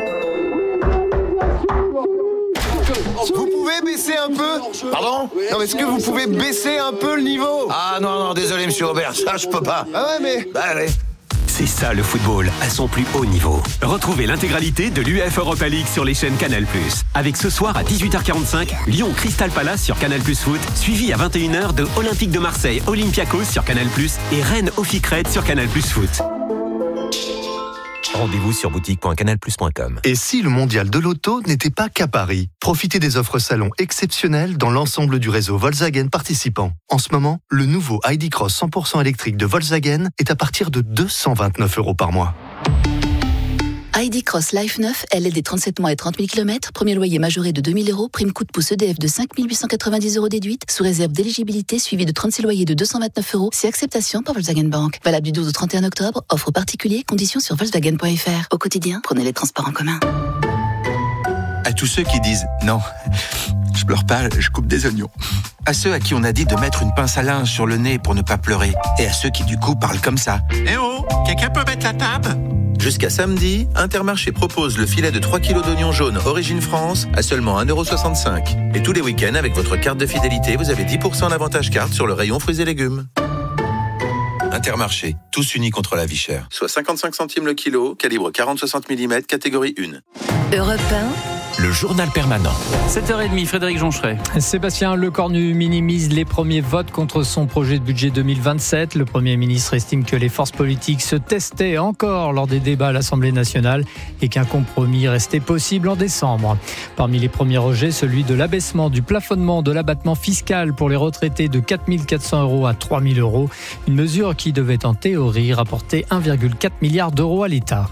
Vous pouvez baisser un peu ? Pardon ? Non, mais est-ce que vous pouvez baisser un peu le niveau ? Ah non, désolé monsieur Robert, ça je peux pas. Ah ouais, mais... Bah allez. C'est ça le football à son plus haut niveau. Retrouvez l'intégralité de l'UEFA Europa League sur les chaînes Canal+. Avec ce soir à 18h45, Lyon Crystal Palace sur Canal+ Foot, suivi à 21h de Olympique de Marseille Olympiakos sur Canal+, et Rennes Ofikred sur Canal+ Foot. Rendez-vous sur boutique.canalplus.com. Et si le mondial de l'auto n'était pas qu'à Paris ? Profitez des offres salon exceptionnelles dans l'ensemble du réseau Volkswagen participant. En ce moment, le nouveau ID Cross 100% électrique de Volkswagen est à partir de 229 € par mois. ID Cross Life 9, LLD 37 mois et 30 000 km, premier loyer majoré de 2 000 €, prime coup de pouce EDF de 5 890 € déduite, sous réserve d'éligibilité suivi de 36 loyers de 229 €, si acceptation par Volkswagen Bank. Valable du 12 au 31 octobre, offre particulier, conditions sur Volkswagen.fr. Au quotidien, prenez les transports en commun. À tous ceux qui disent « Non, je pleure pas, je coupe des oignons ». À ceux à qui on a dit de mettre une pince à linge sur le nez pour ne pas pleurer. Et à ceux qui du coup parlent comme ça. « Eh oh, quelqu'un peut mettre la table ?» Jusqu'à samedi, Intermarché propose le filet de 3 kg d'oignons jaunes Origine France à seulement 1,65 €. Et tous les week-ends, avec votre carte de fidélité, vous avez 10% d'avantage carte sur le rayon fruits et légumes. Intermarché, tous unis contre la vie chère. Soit 55 centimes le kilo, calibre 40-60 mm, catégorie 1. Europe 1. Le journal permanent. 7h30, Frédéric Joncheret. Sébastien Lecornu minimise les premiers votes contre son projet de budget 2027. Le Premier ministre estime que les forces politiques se testaient encore lors des débats à l'Assemblée nationale et qu'un compromis restait possible en décembre. Parmi les premiers rejets, celui de l'abaissement du plafonnement de l'abattement fiscal pour les retraités de 4 400 € à 3 000 €. Une mesure qui devait en théorie rapporter 1,4 milliard d'euros à l'État.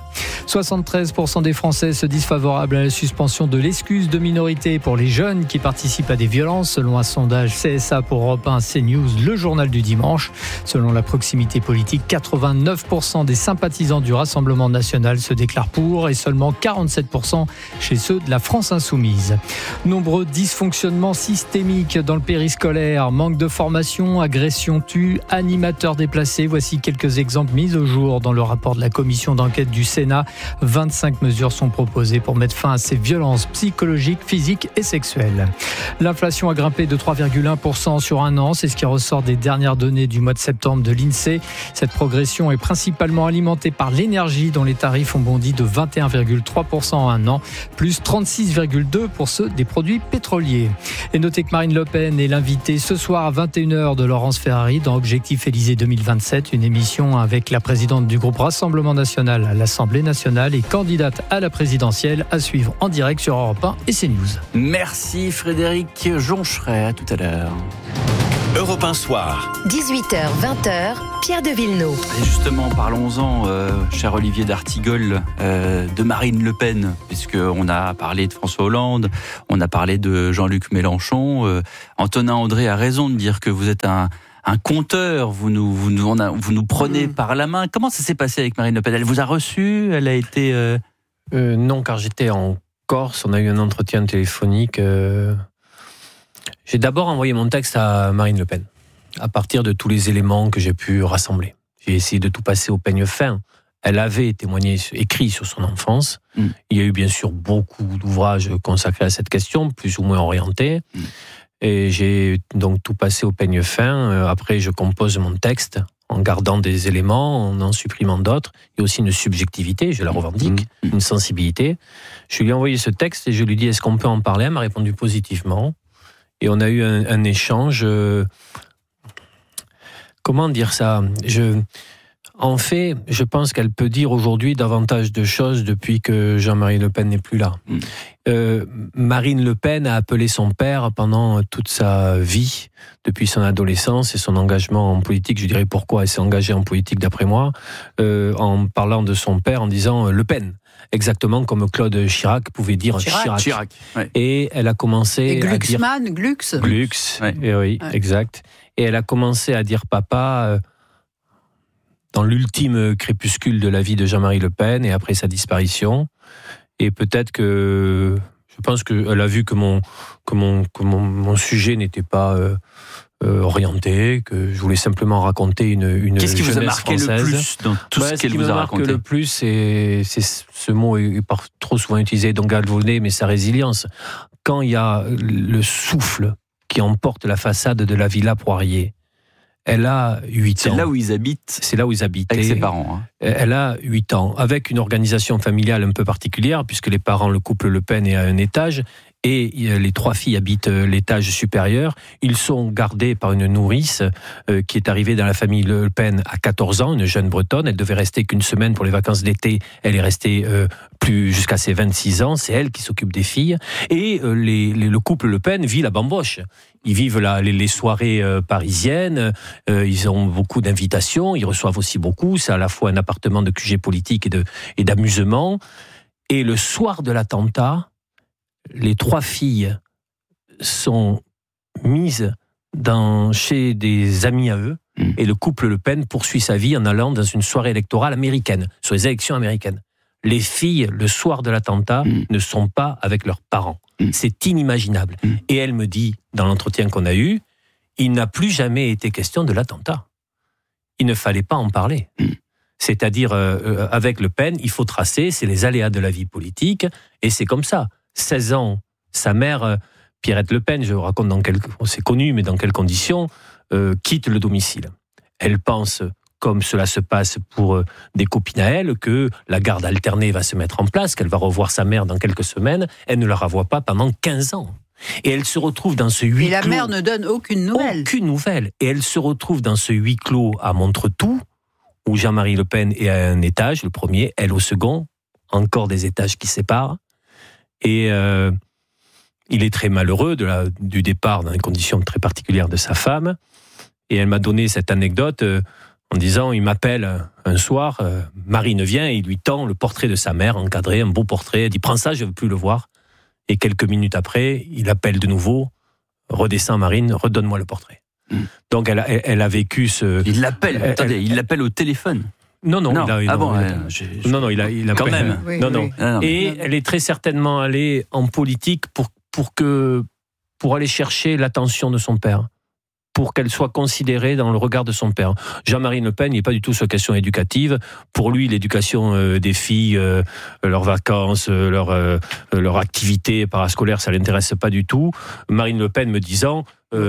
73% des Français se disent favorables à la suspension de l'excuse de minorité pour les jeunes qui participent à des violences, selon un sondage CSA pour Europe 1, CNews, le journal du dimanche. Selon la proximité politique, 89% des sympathisants du Rassemblement national se déclarent pour et seulement 47% chez ceux de la France insoumise. Nombreux dysfonctionnements systémiques dans le périscolaire, manque de formation, agression tue, animateurs déplacés. Voici quelques exemples mis au jour dans le rapport de la commission d'enquête du Sénat. 25 mesures sont proposées pour mettre fin à ces violences psychologiques, physiques et sexuelles. L'inflation a grimpé de 3,1% sur un an. C'est ce qui ressort des dernières données du mois de septembre de l'INSEE. Cette progression est principalement alimentée par l'énergie dont les tarifs ont bondi de 21,3% en un an, plus 36,2% pour ceux des produits pétroliers. Et notez que Marine Le Pen est l'invitée ce soir à 21h de Laurence Ferrari dans Objectif Élysée 2027, une émission avec la présidente du groupe Rassemblement National à l'Assemblée nationale et candidate à la présidentielle, à suivre en direct sur Europe 1 et CNews. Merci Frédéric Joncheret, à tout à l'heure. Europe 1 Soir. 18h, 20h, Pierre de Villeneuve. Et justement, parlons-en, cher Olivier d'Artigol, de Marine Le Pen, puisqu'on a parlé de François Hollande, on a parlé de Jean-Luc Mélenchon. Antonin André a raison de dire que vous êtes un conteur, vous nous prenez par la main. Comment ça s'est passé avec Marine Le Pen ? Elle vous a reçu ? Elle a été... Non, car j'étais en Corse, on a eu un entretien téléphonique... J'ai d'abord envoyé mon texte à Marine Le Pen, à partir de tous les éléments que j'ai pu rassembler. J'ai essayé de tout passer au peigne fin. Elle avait témoigné, écrit sur son enfance. Il y a eu bien sûr beaucoup d'ouvrages consacrés à cette question, plus ou moins orientés. Et j'ai donc tout passé au peigne fin. Après, je compose mon texte en gardant des éléments, en supprimant d'autres. Il y a aussi une subjectivité, je la revendique, une sensibilité. Je lui ai envoyé ce texte et je lui ai dit, est-ce qu'on peut en parler ? Elle m'a répondu positivement. Et on a eu un échange. Comment dire ça ? En fait, je pense qu'elle peut dire aujourd'hui davantage de choses depuis que Jean-Marie Le Pen n'est plus là. Marine Le Pen a appelé son père pendant toute sa vie, depuis son adolescence et son engagement en politique. Je dirais pourquoi elle s'est engagée en politique d'après moi, en parlant de son père, en disant Le Pen. Exactement comme Claude Chirac pouvait dire Chirac. Ouais. Et elle a commencé à dire... Glux, oui, ouais. Exact. Et elle a commencé à dire papa dans l'ultime crépuscule de la vie de Jean-Marie Le Pen et après sa disparition. Et peut-être que... Je pense qu'elle a vu que mon sujet n'était pas... orienté, que je voulais simplement raconter une Qu'est-ce qui vous a marqué française. Le plus dans tout ce qu'elle vous a raconté ? Ce qui me marque le plus, c'est ce mot est trop souvent utilisé, donc galvaudé, mais sa résilience. Quand il y a le souffle qui emporte la façade de la Villa Poirier, elle a 8 ans. C'est là où ils habitent. C'est là où ils habitent. Avec ses parents. Hein. Elle a 8 ans, avec une organisation familiale un peu particulière, puisque les parents, le couple Le Pen est à un étage, et les 3 filles habitent l'étage supérieur. Ils sont gardés par une nourrice qui est arrivée dans la famille Le Pen à 14 ans, une jeune bretonne. Elle devait rester qu'une semaine pour les vacances d'été. Elle est restée plus jusqu'à ses 26 ans. C'est elle qui s'occupe des filles. Et le couple Le Pen vit la bamboche. Ils vivent les soirées parisiennes. Ils ont beaucoup d'invitations. Ils reçoivent aussi beaucoup. C'est à la fois un appartement de QG politique et d'amusement. Et le soir de l'attentat, les 3 filles sont mises chez des amis à eux et le couple Le Pen poursuit sa vie en allant dans une soirée électorale américaine, sur les élections américaines. Les filles, le soir de l'attentat, ne sont pas avec leurs parents. C'est inimaginable. Et elle me dit, dans l'entretien qu'on a eu, il n'a plus jamais été question de l'attentat. Il ne fallait pas en parler. C'est-à-dire, avec Le Pen, il faut tracer, c'est les aléas de la vie politique, et c'est comme ça. 16 ans, sa mère, Pierrette Le Pen, je raconte c'est connu, mais dans quelles conditions, quitte le domicile. Elle pense, comme cela se passe pour des copines à elle, que la garde alternée va se mettre en place, qu'elle va revoir sa mère dans quelques semaines. Elle ne la revoit pas pendant 15 ans. Et elle se retrouve dans ce huis clos. Et la mère ne donne aucune nouvelle. Aucune nouvelle. Et elle se retrouve dans ce huis clos à Montretout, où Jean-Marie Le Pen est à un étage, le premier, elle au second, encore des étages qui séparent. Et il est très malheureux du départ dans les conditions très particulières de sa femme. Et elle m'a donné cette anecdote. en disant, il m'appelle un soir, Marine vient et il lui tend le portrait de sa mère, encadré, un beau portrait. Elle dit, prends ça, je ne veux plus le voir. Et quelques minutes après, il appelle de nouveau, redescend Marine, redonne-moi le portrait. Donc elle a vécu ce... Il l'appelle, il l'appelle au téléphone. Non. Il a quand même. Oui. Et elle est très certainement allée en politique pour aller chercher l'attention de son père, pour qu'elle soit considérée dans le regard de son père. Jean-Marie Le Pen n'est pas du tout sur la question éducative. Pour lui, l'éducation des filles, leurs vacances, leur activité parascolaire, ça ne l'intéresse pas du tout. Marine Le Pen me disant,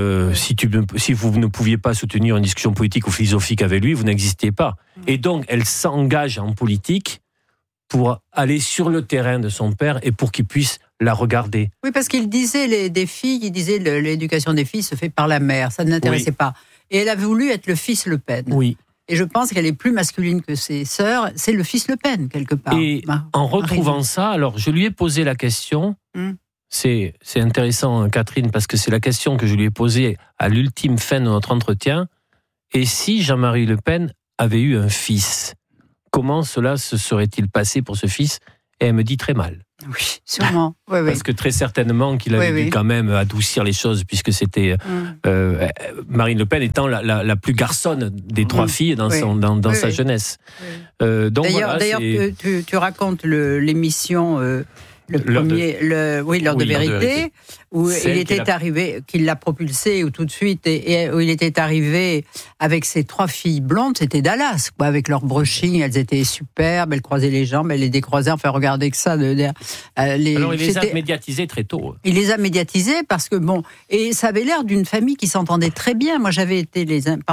si vous ne pouviez pas soutenir une discussion politique ou philosophique avec lui, vous n'existiez pas. Et donc, elle s'engage en politique pour aller sur le terrain de son père et pour qu'il puisse la regarder. Oui, parce qu'il disait l'éducation des filles se fait par la mère, ça ne l'intéressait pas. Et elle a voulu être le fils Le Pen. Oui. Et je pense qu'elle est plus masculine que ses sœurs, c'est le fils Le Pen, quelque part. Et en retrouvant ça, alors je lui ai posé la question, c'est intéressant Catherine, parce que c'est la question que je lui ai posée à l'ultime fin de notre entretien, et si Jean-Marie Le Pen avait eu un fils, comment cela se serait-il passé pour ce fils? Et elle me dit très mal. Oui, sûrement. Parce que très certainement qu'il avait dû quand même adoucir les choses, puisque c'était Marine Le Pen étant la plus garçonne des trois filles dans sa jeunesse. D'ailleurs, tu racontes l'émission... l'heure de vérité, où il était arrivé, qu'il l'a propulsé tout de suite, et où il était arrivé avec ses trois filles blondes, c'était Dallas, quoi, avec leur brushing, elles étaient superbes, elles croisaient les jambes, elles les décroisaient, enfin regardez que ça. Alors il les a médiatisées très tôt. Il les a médiatisées parce que et ça avait l'air d'une famille qui s'entendait très bien. Moi j'avais été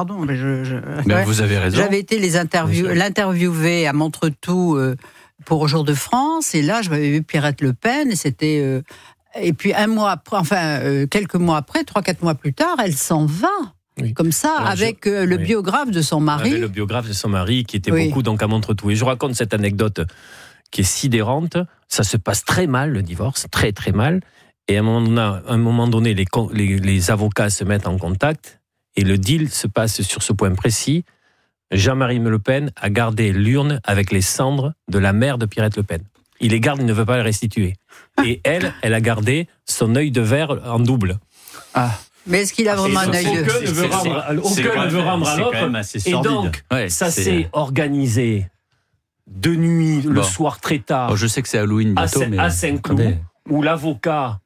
mais vous avez raison. J'avais été l'interviewer à Montretout. Pour Au Jour de France, et là, je m'avais vu Pierrette Le Pen, et c'était... et puis quelques mois après, 3-4 mois plus tard, elle s'en va, comme ça, avec le biographe de son mari. Avec le biographe de son mari, qui était beaucoup donc à Montretout. Et je raconte cette anecdote qui est sidérante. Ça se passe très mal, le divorce, très très mal. Et à un moment donné, les avocats se mettent en contact, et le deal se passe sur ce point précis. Jean-Marie Le Pen a gardé l'urne avec les cendres de la mère de Pierrette Le Pen. Il les garde, il ne veut pas les restituer. Et elle a gardé son œil de verre en double. Mais est-ce qu'il a vraiment un œil de verre? Aucun ne veut rendre à l'autre. Et donc, ça s'est organisé de nuit, le soir très tard. Je sais que c'est Halloween bientôt, à Saint-Cloud, où l'avocat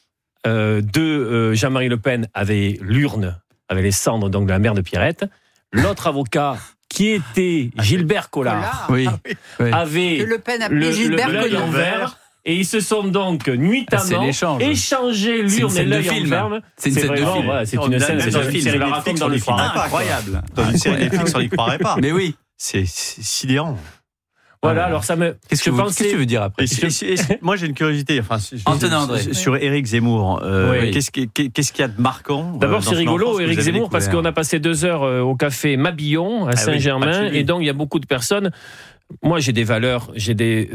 de Jean-Marie Le Pen avait l'urne, avait les cendres donc de la mère de Pierrette. L'autre avocat, qui était Gilbert Collard, avait que Le Pen appelait Gilbert l'œil en verre, et ils se sont donc nuitamment échangé l'urne et l'œil en verre. C'est une scène de film. C'est une scène de film. C'est la raconte dans le film. Incroyable. Dans une série Netflix, on n'y croirait pas. Mais oui. C'est sidérant. Voilà, alors ça me... Qu'est-ce que tu veux dire après? Moi, j'ai une curiosité. Sur Éric Zemmour. Qu'est-ce qu'il y a de marquant? D'abord, c'est rigolo, Éric Zemmour, parce qu'on a passé 2 heures au café Mabillon, à Saint-Germain, et donc il y a beaucoup de personnes. Moi, j'ai des valeurs des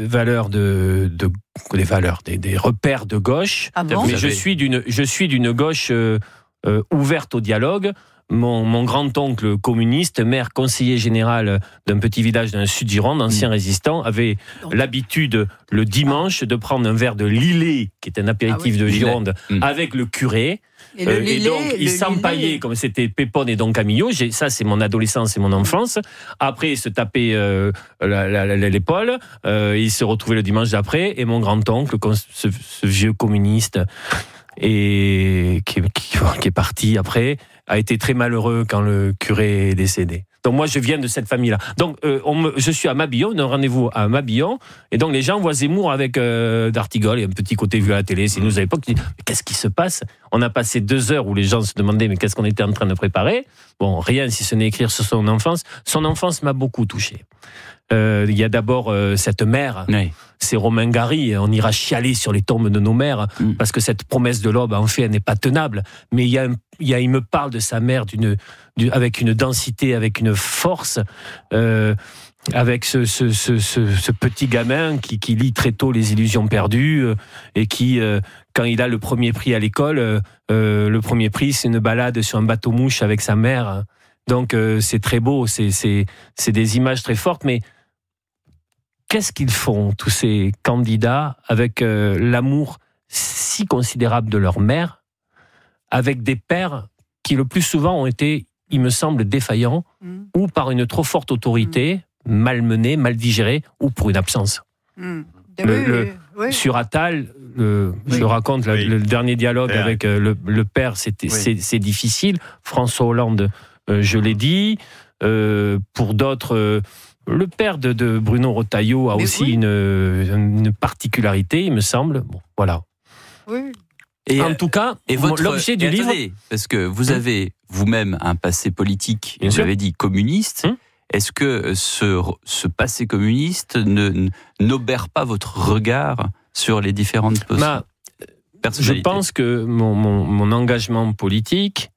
repères de gauche. Mais je suis d'une gauche ouverte au dialogue. Mon grand-oncle communiste, maire conseiller général d'un petit village dans le sud Gironde, ancien résistant, avait l'habitude le dimanche de prendre un verre de Lillet, qui est un apéritif de Gironde, avec le curé. Et donc, il s'empaillait, comme c'était Pépone et Don Camillo. Ça, c'est mon adolescence et mon enfance. Après, il se tapait l'épaule. Il se retrouvait le dimanche d'après. Et mon grand-oncle, ce vieux communiste, et qui est parti après, a été très malheureux quand le curé est décédé. Donc moi, je viens de cette famille-là. Donc je suis à Mabillon, on a un rendez-vous à Mabillon, et donc les gens voient Zemmour avec d'Artigol, et un petit côté vu à la télé, c'est nous à l'époque, mais qu'est-ce qui se passe? On a passé 2 heures où les gens se demandaient mais qu'est-ce qu'on était en train de préparer? Bon, rien si ce n'est écrire sur son enfance. Son enfance m'a beaucoup touché. Il y a d'abord cette mère, c'est Romain Gary, on ira chialer sur les tombes de nos mères, parce que cette promesse de l'aube, en fait, elle n'est pas tenable. Mais il me parle de sa mère avec une densité, avec une force, avec ce petit gamin qui lit très tôt Les Illusions perdues, et qui, quand il a le premier prix à l'école, le premier prix, c'est une balade sur un bateau-mouche avec sa mère. Donc c'est très beau, c'est des images très fortes, mais qu'est-ce qu'ils font, tous ces candidats, avec l'amour si considérable de leur mère, avec des pères qui le plus souvent ont été, il me semble, défaillants, ou par une trop forte autorité, malmenée, mal digérée, ou pour une absence. Sur Attal, je raconte le dernier dialogue avec le père, c'est difficile. François Hollande, je l'ai dit. Pour d'autres, le père de Bruno Retailleau a aussi une particularité, il me semble. Bon, voilà. Oui. Et en tout cas, l'objet du livre... Parce que vous avez vous-même un passé politique, vous avez dit communiste. Est-ce que ce passé communiste n'obère pas votre regard sur les différentes personnalités ? Je pense que mon engagement politique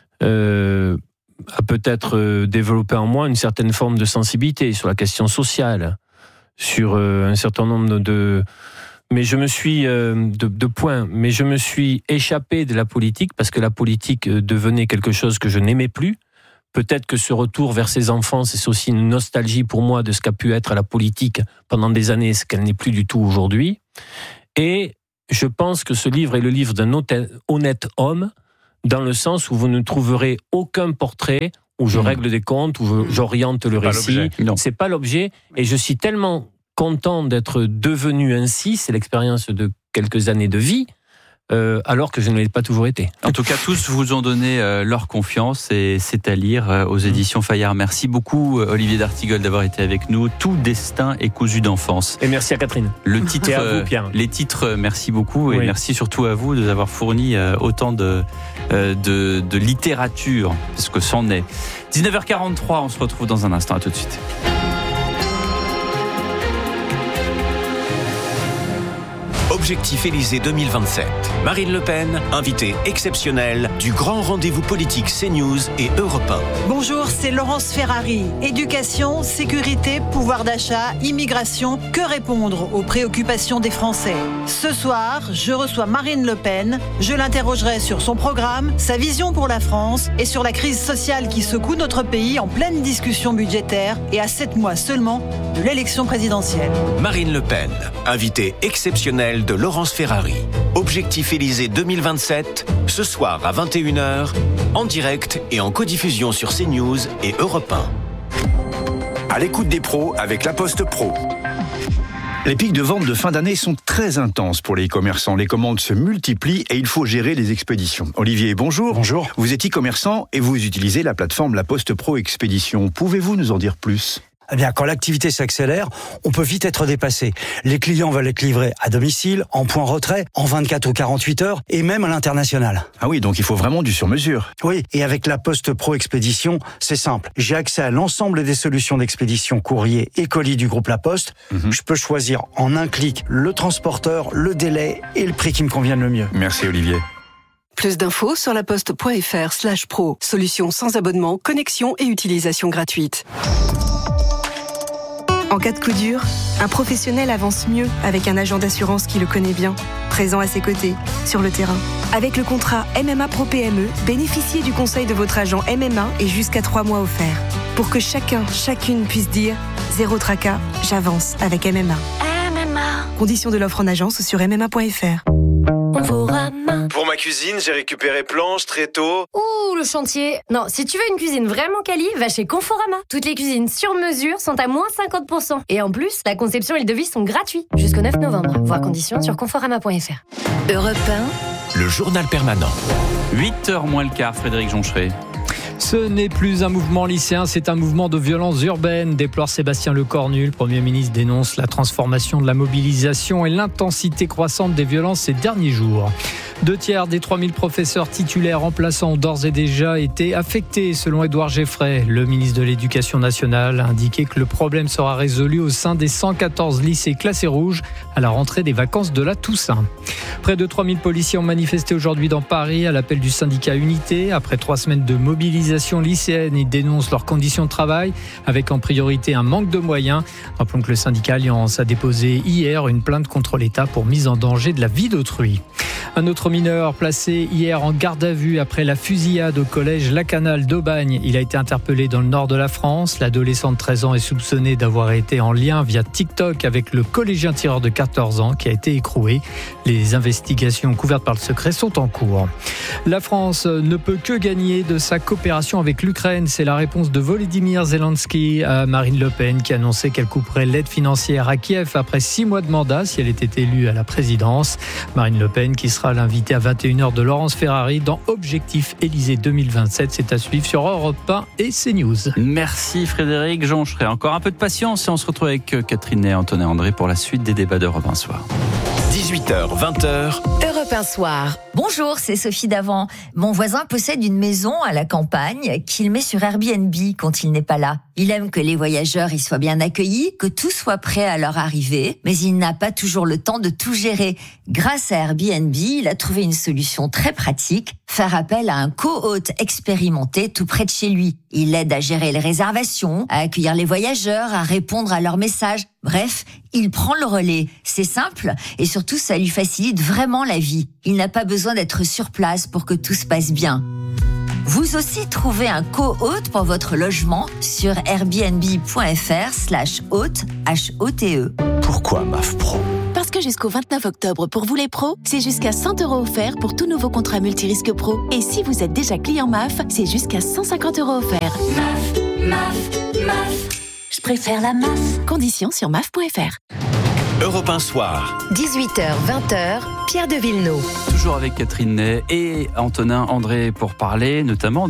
a peut-être développé en moi une certaine forme de sensibilité sur la question sociale, sur un certain nombre de... Mais je me suis mais je me suis échappé de la politique parce que la politique devenait quelque chose que je n'aimais plus. Peut-être que ce retour vers ses enfants, c'est aussi une nostalgie pour moi de ce qu'a pu être la politique pendant des années, ce qu'elle n'est plus du tout aujourd'hui. Et je pense que ce livre est le livre d'un honnête homme, dans le sens où vous ne trouverez aucun portrait où je règle des comptes, où j'oriente le récit. C'est pas l'objet. Et je suis tellement content d'être devenu ainsi, c'est l'expérience de quelques années de vie, alors que je ne l'ai pas toujours été. En tout cas, tous vous ont donné leur confiance et c'est à lire aux éditions Fayard. Merci beaucoup Olivier d'Artigol d'avoir été avec nous. Tout destin est cousu d'enfance. Et merci à Catherine. Le titre, et à vous, Pierre. Les titres, merci beaucoup et merci surtout à vous de nous avoir fourni autant de littérature, parce que c'en est. 19h43, on se retrouve dans un instant. À tout de suite. Objectif Élysée 2027. Marine Le Pen, invitée exceptionnelle du grand rendez-vous politique CNews et Europe 1. Bonjour, c'est Laurence Ferrari. Éducation, sécurité, pouvoir d'achat, immigration, que répondre aux préoccupations des Français ? Ce soir, je reçois Marine Le Pen. Je l'interrogerai sur son programme, sa vision pour la France et sur la crise sociale qui secoue notre pays en pleine discussion budgétaire et à 7 mois seulement de l'élection présidentielle. Marine Le Pen, invitée exceptionnelle de Laurence Ferrari. Objectif Élysée 2027, ce soir à 21h, en direct et en codiffusion sur CNews et Europe 1. À l'écoute des pros avec La Poste Pro. Les pics de vente de fin d'année sont très intenses pour les e-commerçants. Les commandes se multiplient et il faut gérer les expéditions. Olivier, bonjour. Bonjour. Vous êtes e-commerçant et vous utilisez la plateforme La Poste Pro Expédition. Pouvez-vous nous en dire plus ? Eh bien, quand l'activité s'accélère, on peut vite être dépassé. Les clients veulent être livrés à domicile, en point retrait, en 24 ou 48 heures, et même à l'international. Ah oui, donc il faut vraiment du sur-mesure. Oui, et avec la Poste Pro Expédition, c'est simple. J'ai accès à l'ensemble des solutions d'expédition courrier et colis du groupe La Poste. Je peux choisir en un clic le transporteur, le délai et le prix qui me convienne le mieux. Merci Olivier. Plus d'infos sur laposte.fr/pro. Solution sans abonnement, connexion et utilisation gratuite. En cas de coup dur, un professionnel avance mieux avec un agent d'assurance qui le connaît bien, présent à ses côtés, sur le terrain. Avec le contrat MMA Pro PME, bénéficiez du conseil de votre agent MMA et jusqu'à 3 mois offerts. Pour que chacune puisse dire « Zéro tracas, j'avance avec MMA ». MMA. Conditions de l'offre en agence sur MMA.fr. Pour ma cuisine, j'ai récupéré planches, tréteaux. Ouh, le chantier. Non, si tu veux une cuisine vraiment quali, va chez Conforama. Toutes les cuisines sur mesure sont à moins 50%. Et en plus, la conception et le devis sont gratuits. Jusqu'au 9 novembre. Voir conditions sur conforama.fr. Europe 1, le journal permanent. 8h moins le quart, Frédéric Joncheret. Ce n'est plus un mouvement lycéen, c'est un mouvement de violence urbaine, déplore Sébastien Lecornu. Le Premier ministre dénonce la transformation de la mobilisation et l'intensité croissante des violences ces derniers jours. 2/3 des 3000 professeurs titulaires remplaçants ont d'ores et déjà été affectés, selon Édouard Geffray. Le ministre de l'Éducation nationale a indiqué que le problème sera résolu au sein des 114 lycées classés rouges à la rentrée des vacances de la Toussaint. Près de 3000 policiers ont manifesté aujourd'hui dans Paris à l'appel du syndicat Unité. Après 3 semaines de mobilisation lycéenne, ils dénoncent leurs conditions de travail, avec en priorité un manque de moyens. Rappelons que le syndicat Alliance a déposé hier une plainte contre l'État pour mise en danger de la vie d'autrui. Un autre autre mineur placé hier en garde à vue après la fusillade au collège Lacanal d'Aubagne. Il a été interpellé dans le nord de la France. L'adolescent de 13 ans est soupçonné d'avoir été en lien via TikTok avec le collégien tireur de 14 ans qui a été écroué. Les investigations couvertes par le secret sont en cours. La France ne peut que gagner de sa coopération avec l'Ukraine. C'est la réponse de Volodymyr Zelensky à Marine Le Pen qui a annoncé qu'elle couperait l'aide financière à Kiev après 6 mois de mandat si elle était élue à la présidence. Marine Le Pen qui sera l'invitée à 21h de Laurence Ferrari dans Objectif Élysée 2027. C'est à suivre sur Europe 1 et CNews. Merci Frédéric Joncheray. Encore un peu de patience et on se retrouve avec Catherine et Antonin André pour la suite des débats d'Europe 1 Soir. 18h, 20h. Europe 1 Soir. Bonjour, c'est Sophie Davant. Mon voisin possède une maison à la campagne qu'il met sur Airbnb quand il n'est pas là. Il aime que les voyageurs y soient bien accueillis, que tout soit prêt à leur arrivée, mais il n'a pas toujours le temps de tout gérer. Grâce à Airbnb, il a trouvé une solution très pratique, faire appel à un co-hôte expérimenté tout près de chez lui. Il l'aide à gérer les réservations, à accueillir les voyageurs, à répondre à leurs messages. Bref, il prend le relais. C'est simple et surtout ça lui facilite vraiment la vie. Il n'a pas besoin d'être sur place pour que tout se passe bien. Vous aussi trouvez un co-hôte pour votre logement sur airbnb.fr/hôte, H-O-T-E. Pourquoi MAF Pro ? Parce que jusqu'au 29 octobre, pour vous les pros, c'est jusqu'à 100 € offerts pour tout nouveau contrat multirisque pro. Et si vous êtes déjà client MAF, c'est jusqu'à 150 € offerts. MAF. Je préfère la MAF. Conditions sur MAF.fr. Europe 1 Soir. 18h, 20h, Pierre de Villeneuve. Toujours avec Catherine Ney et Antonin André pour parler notamment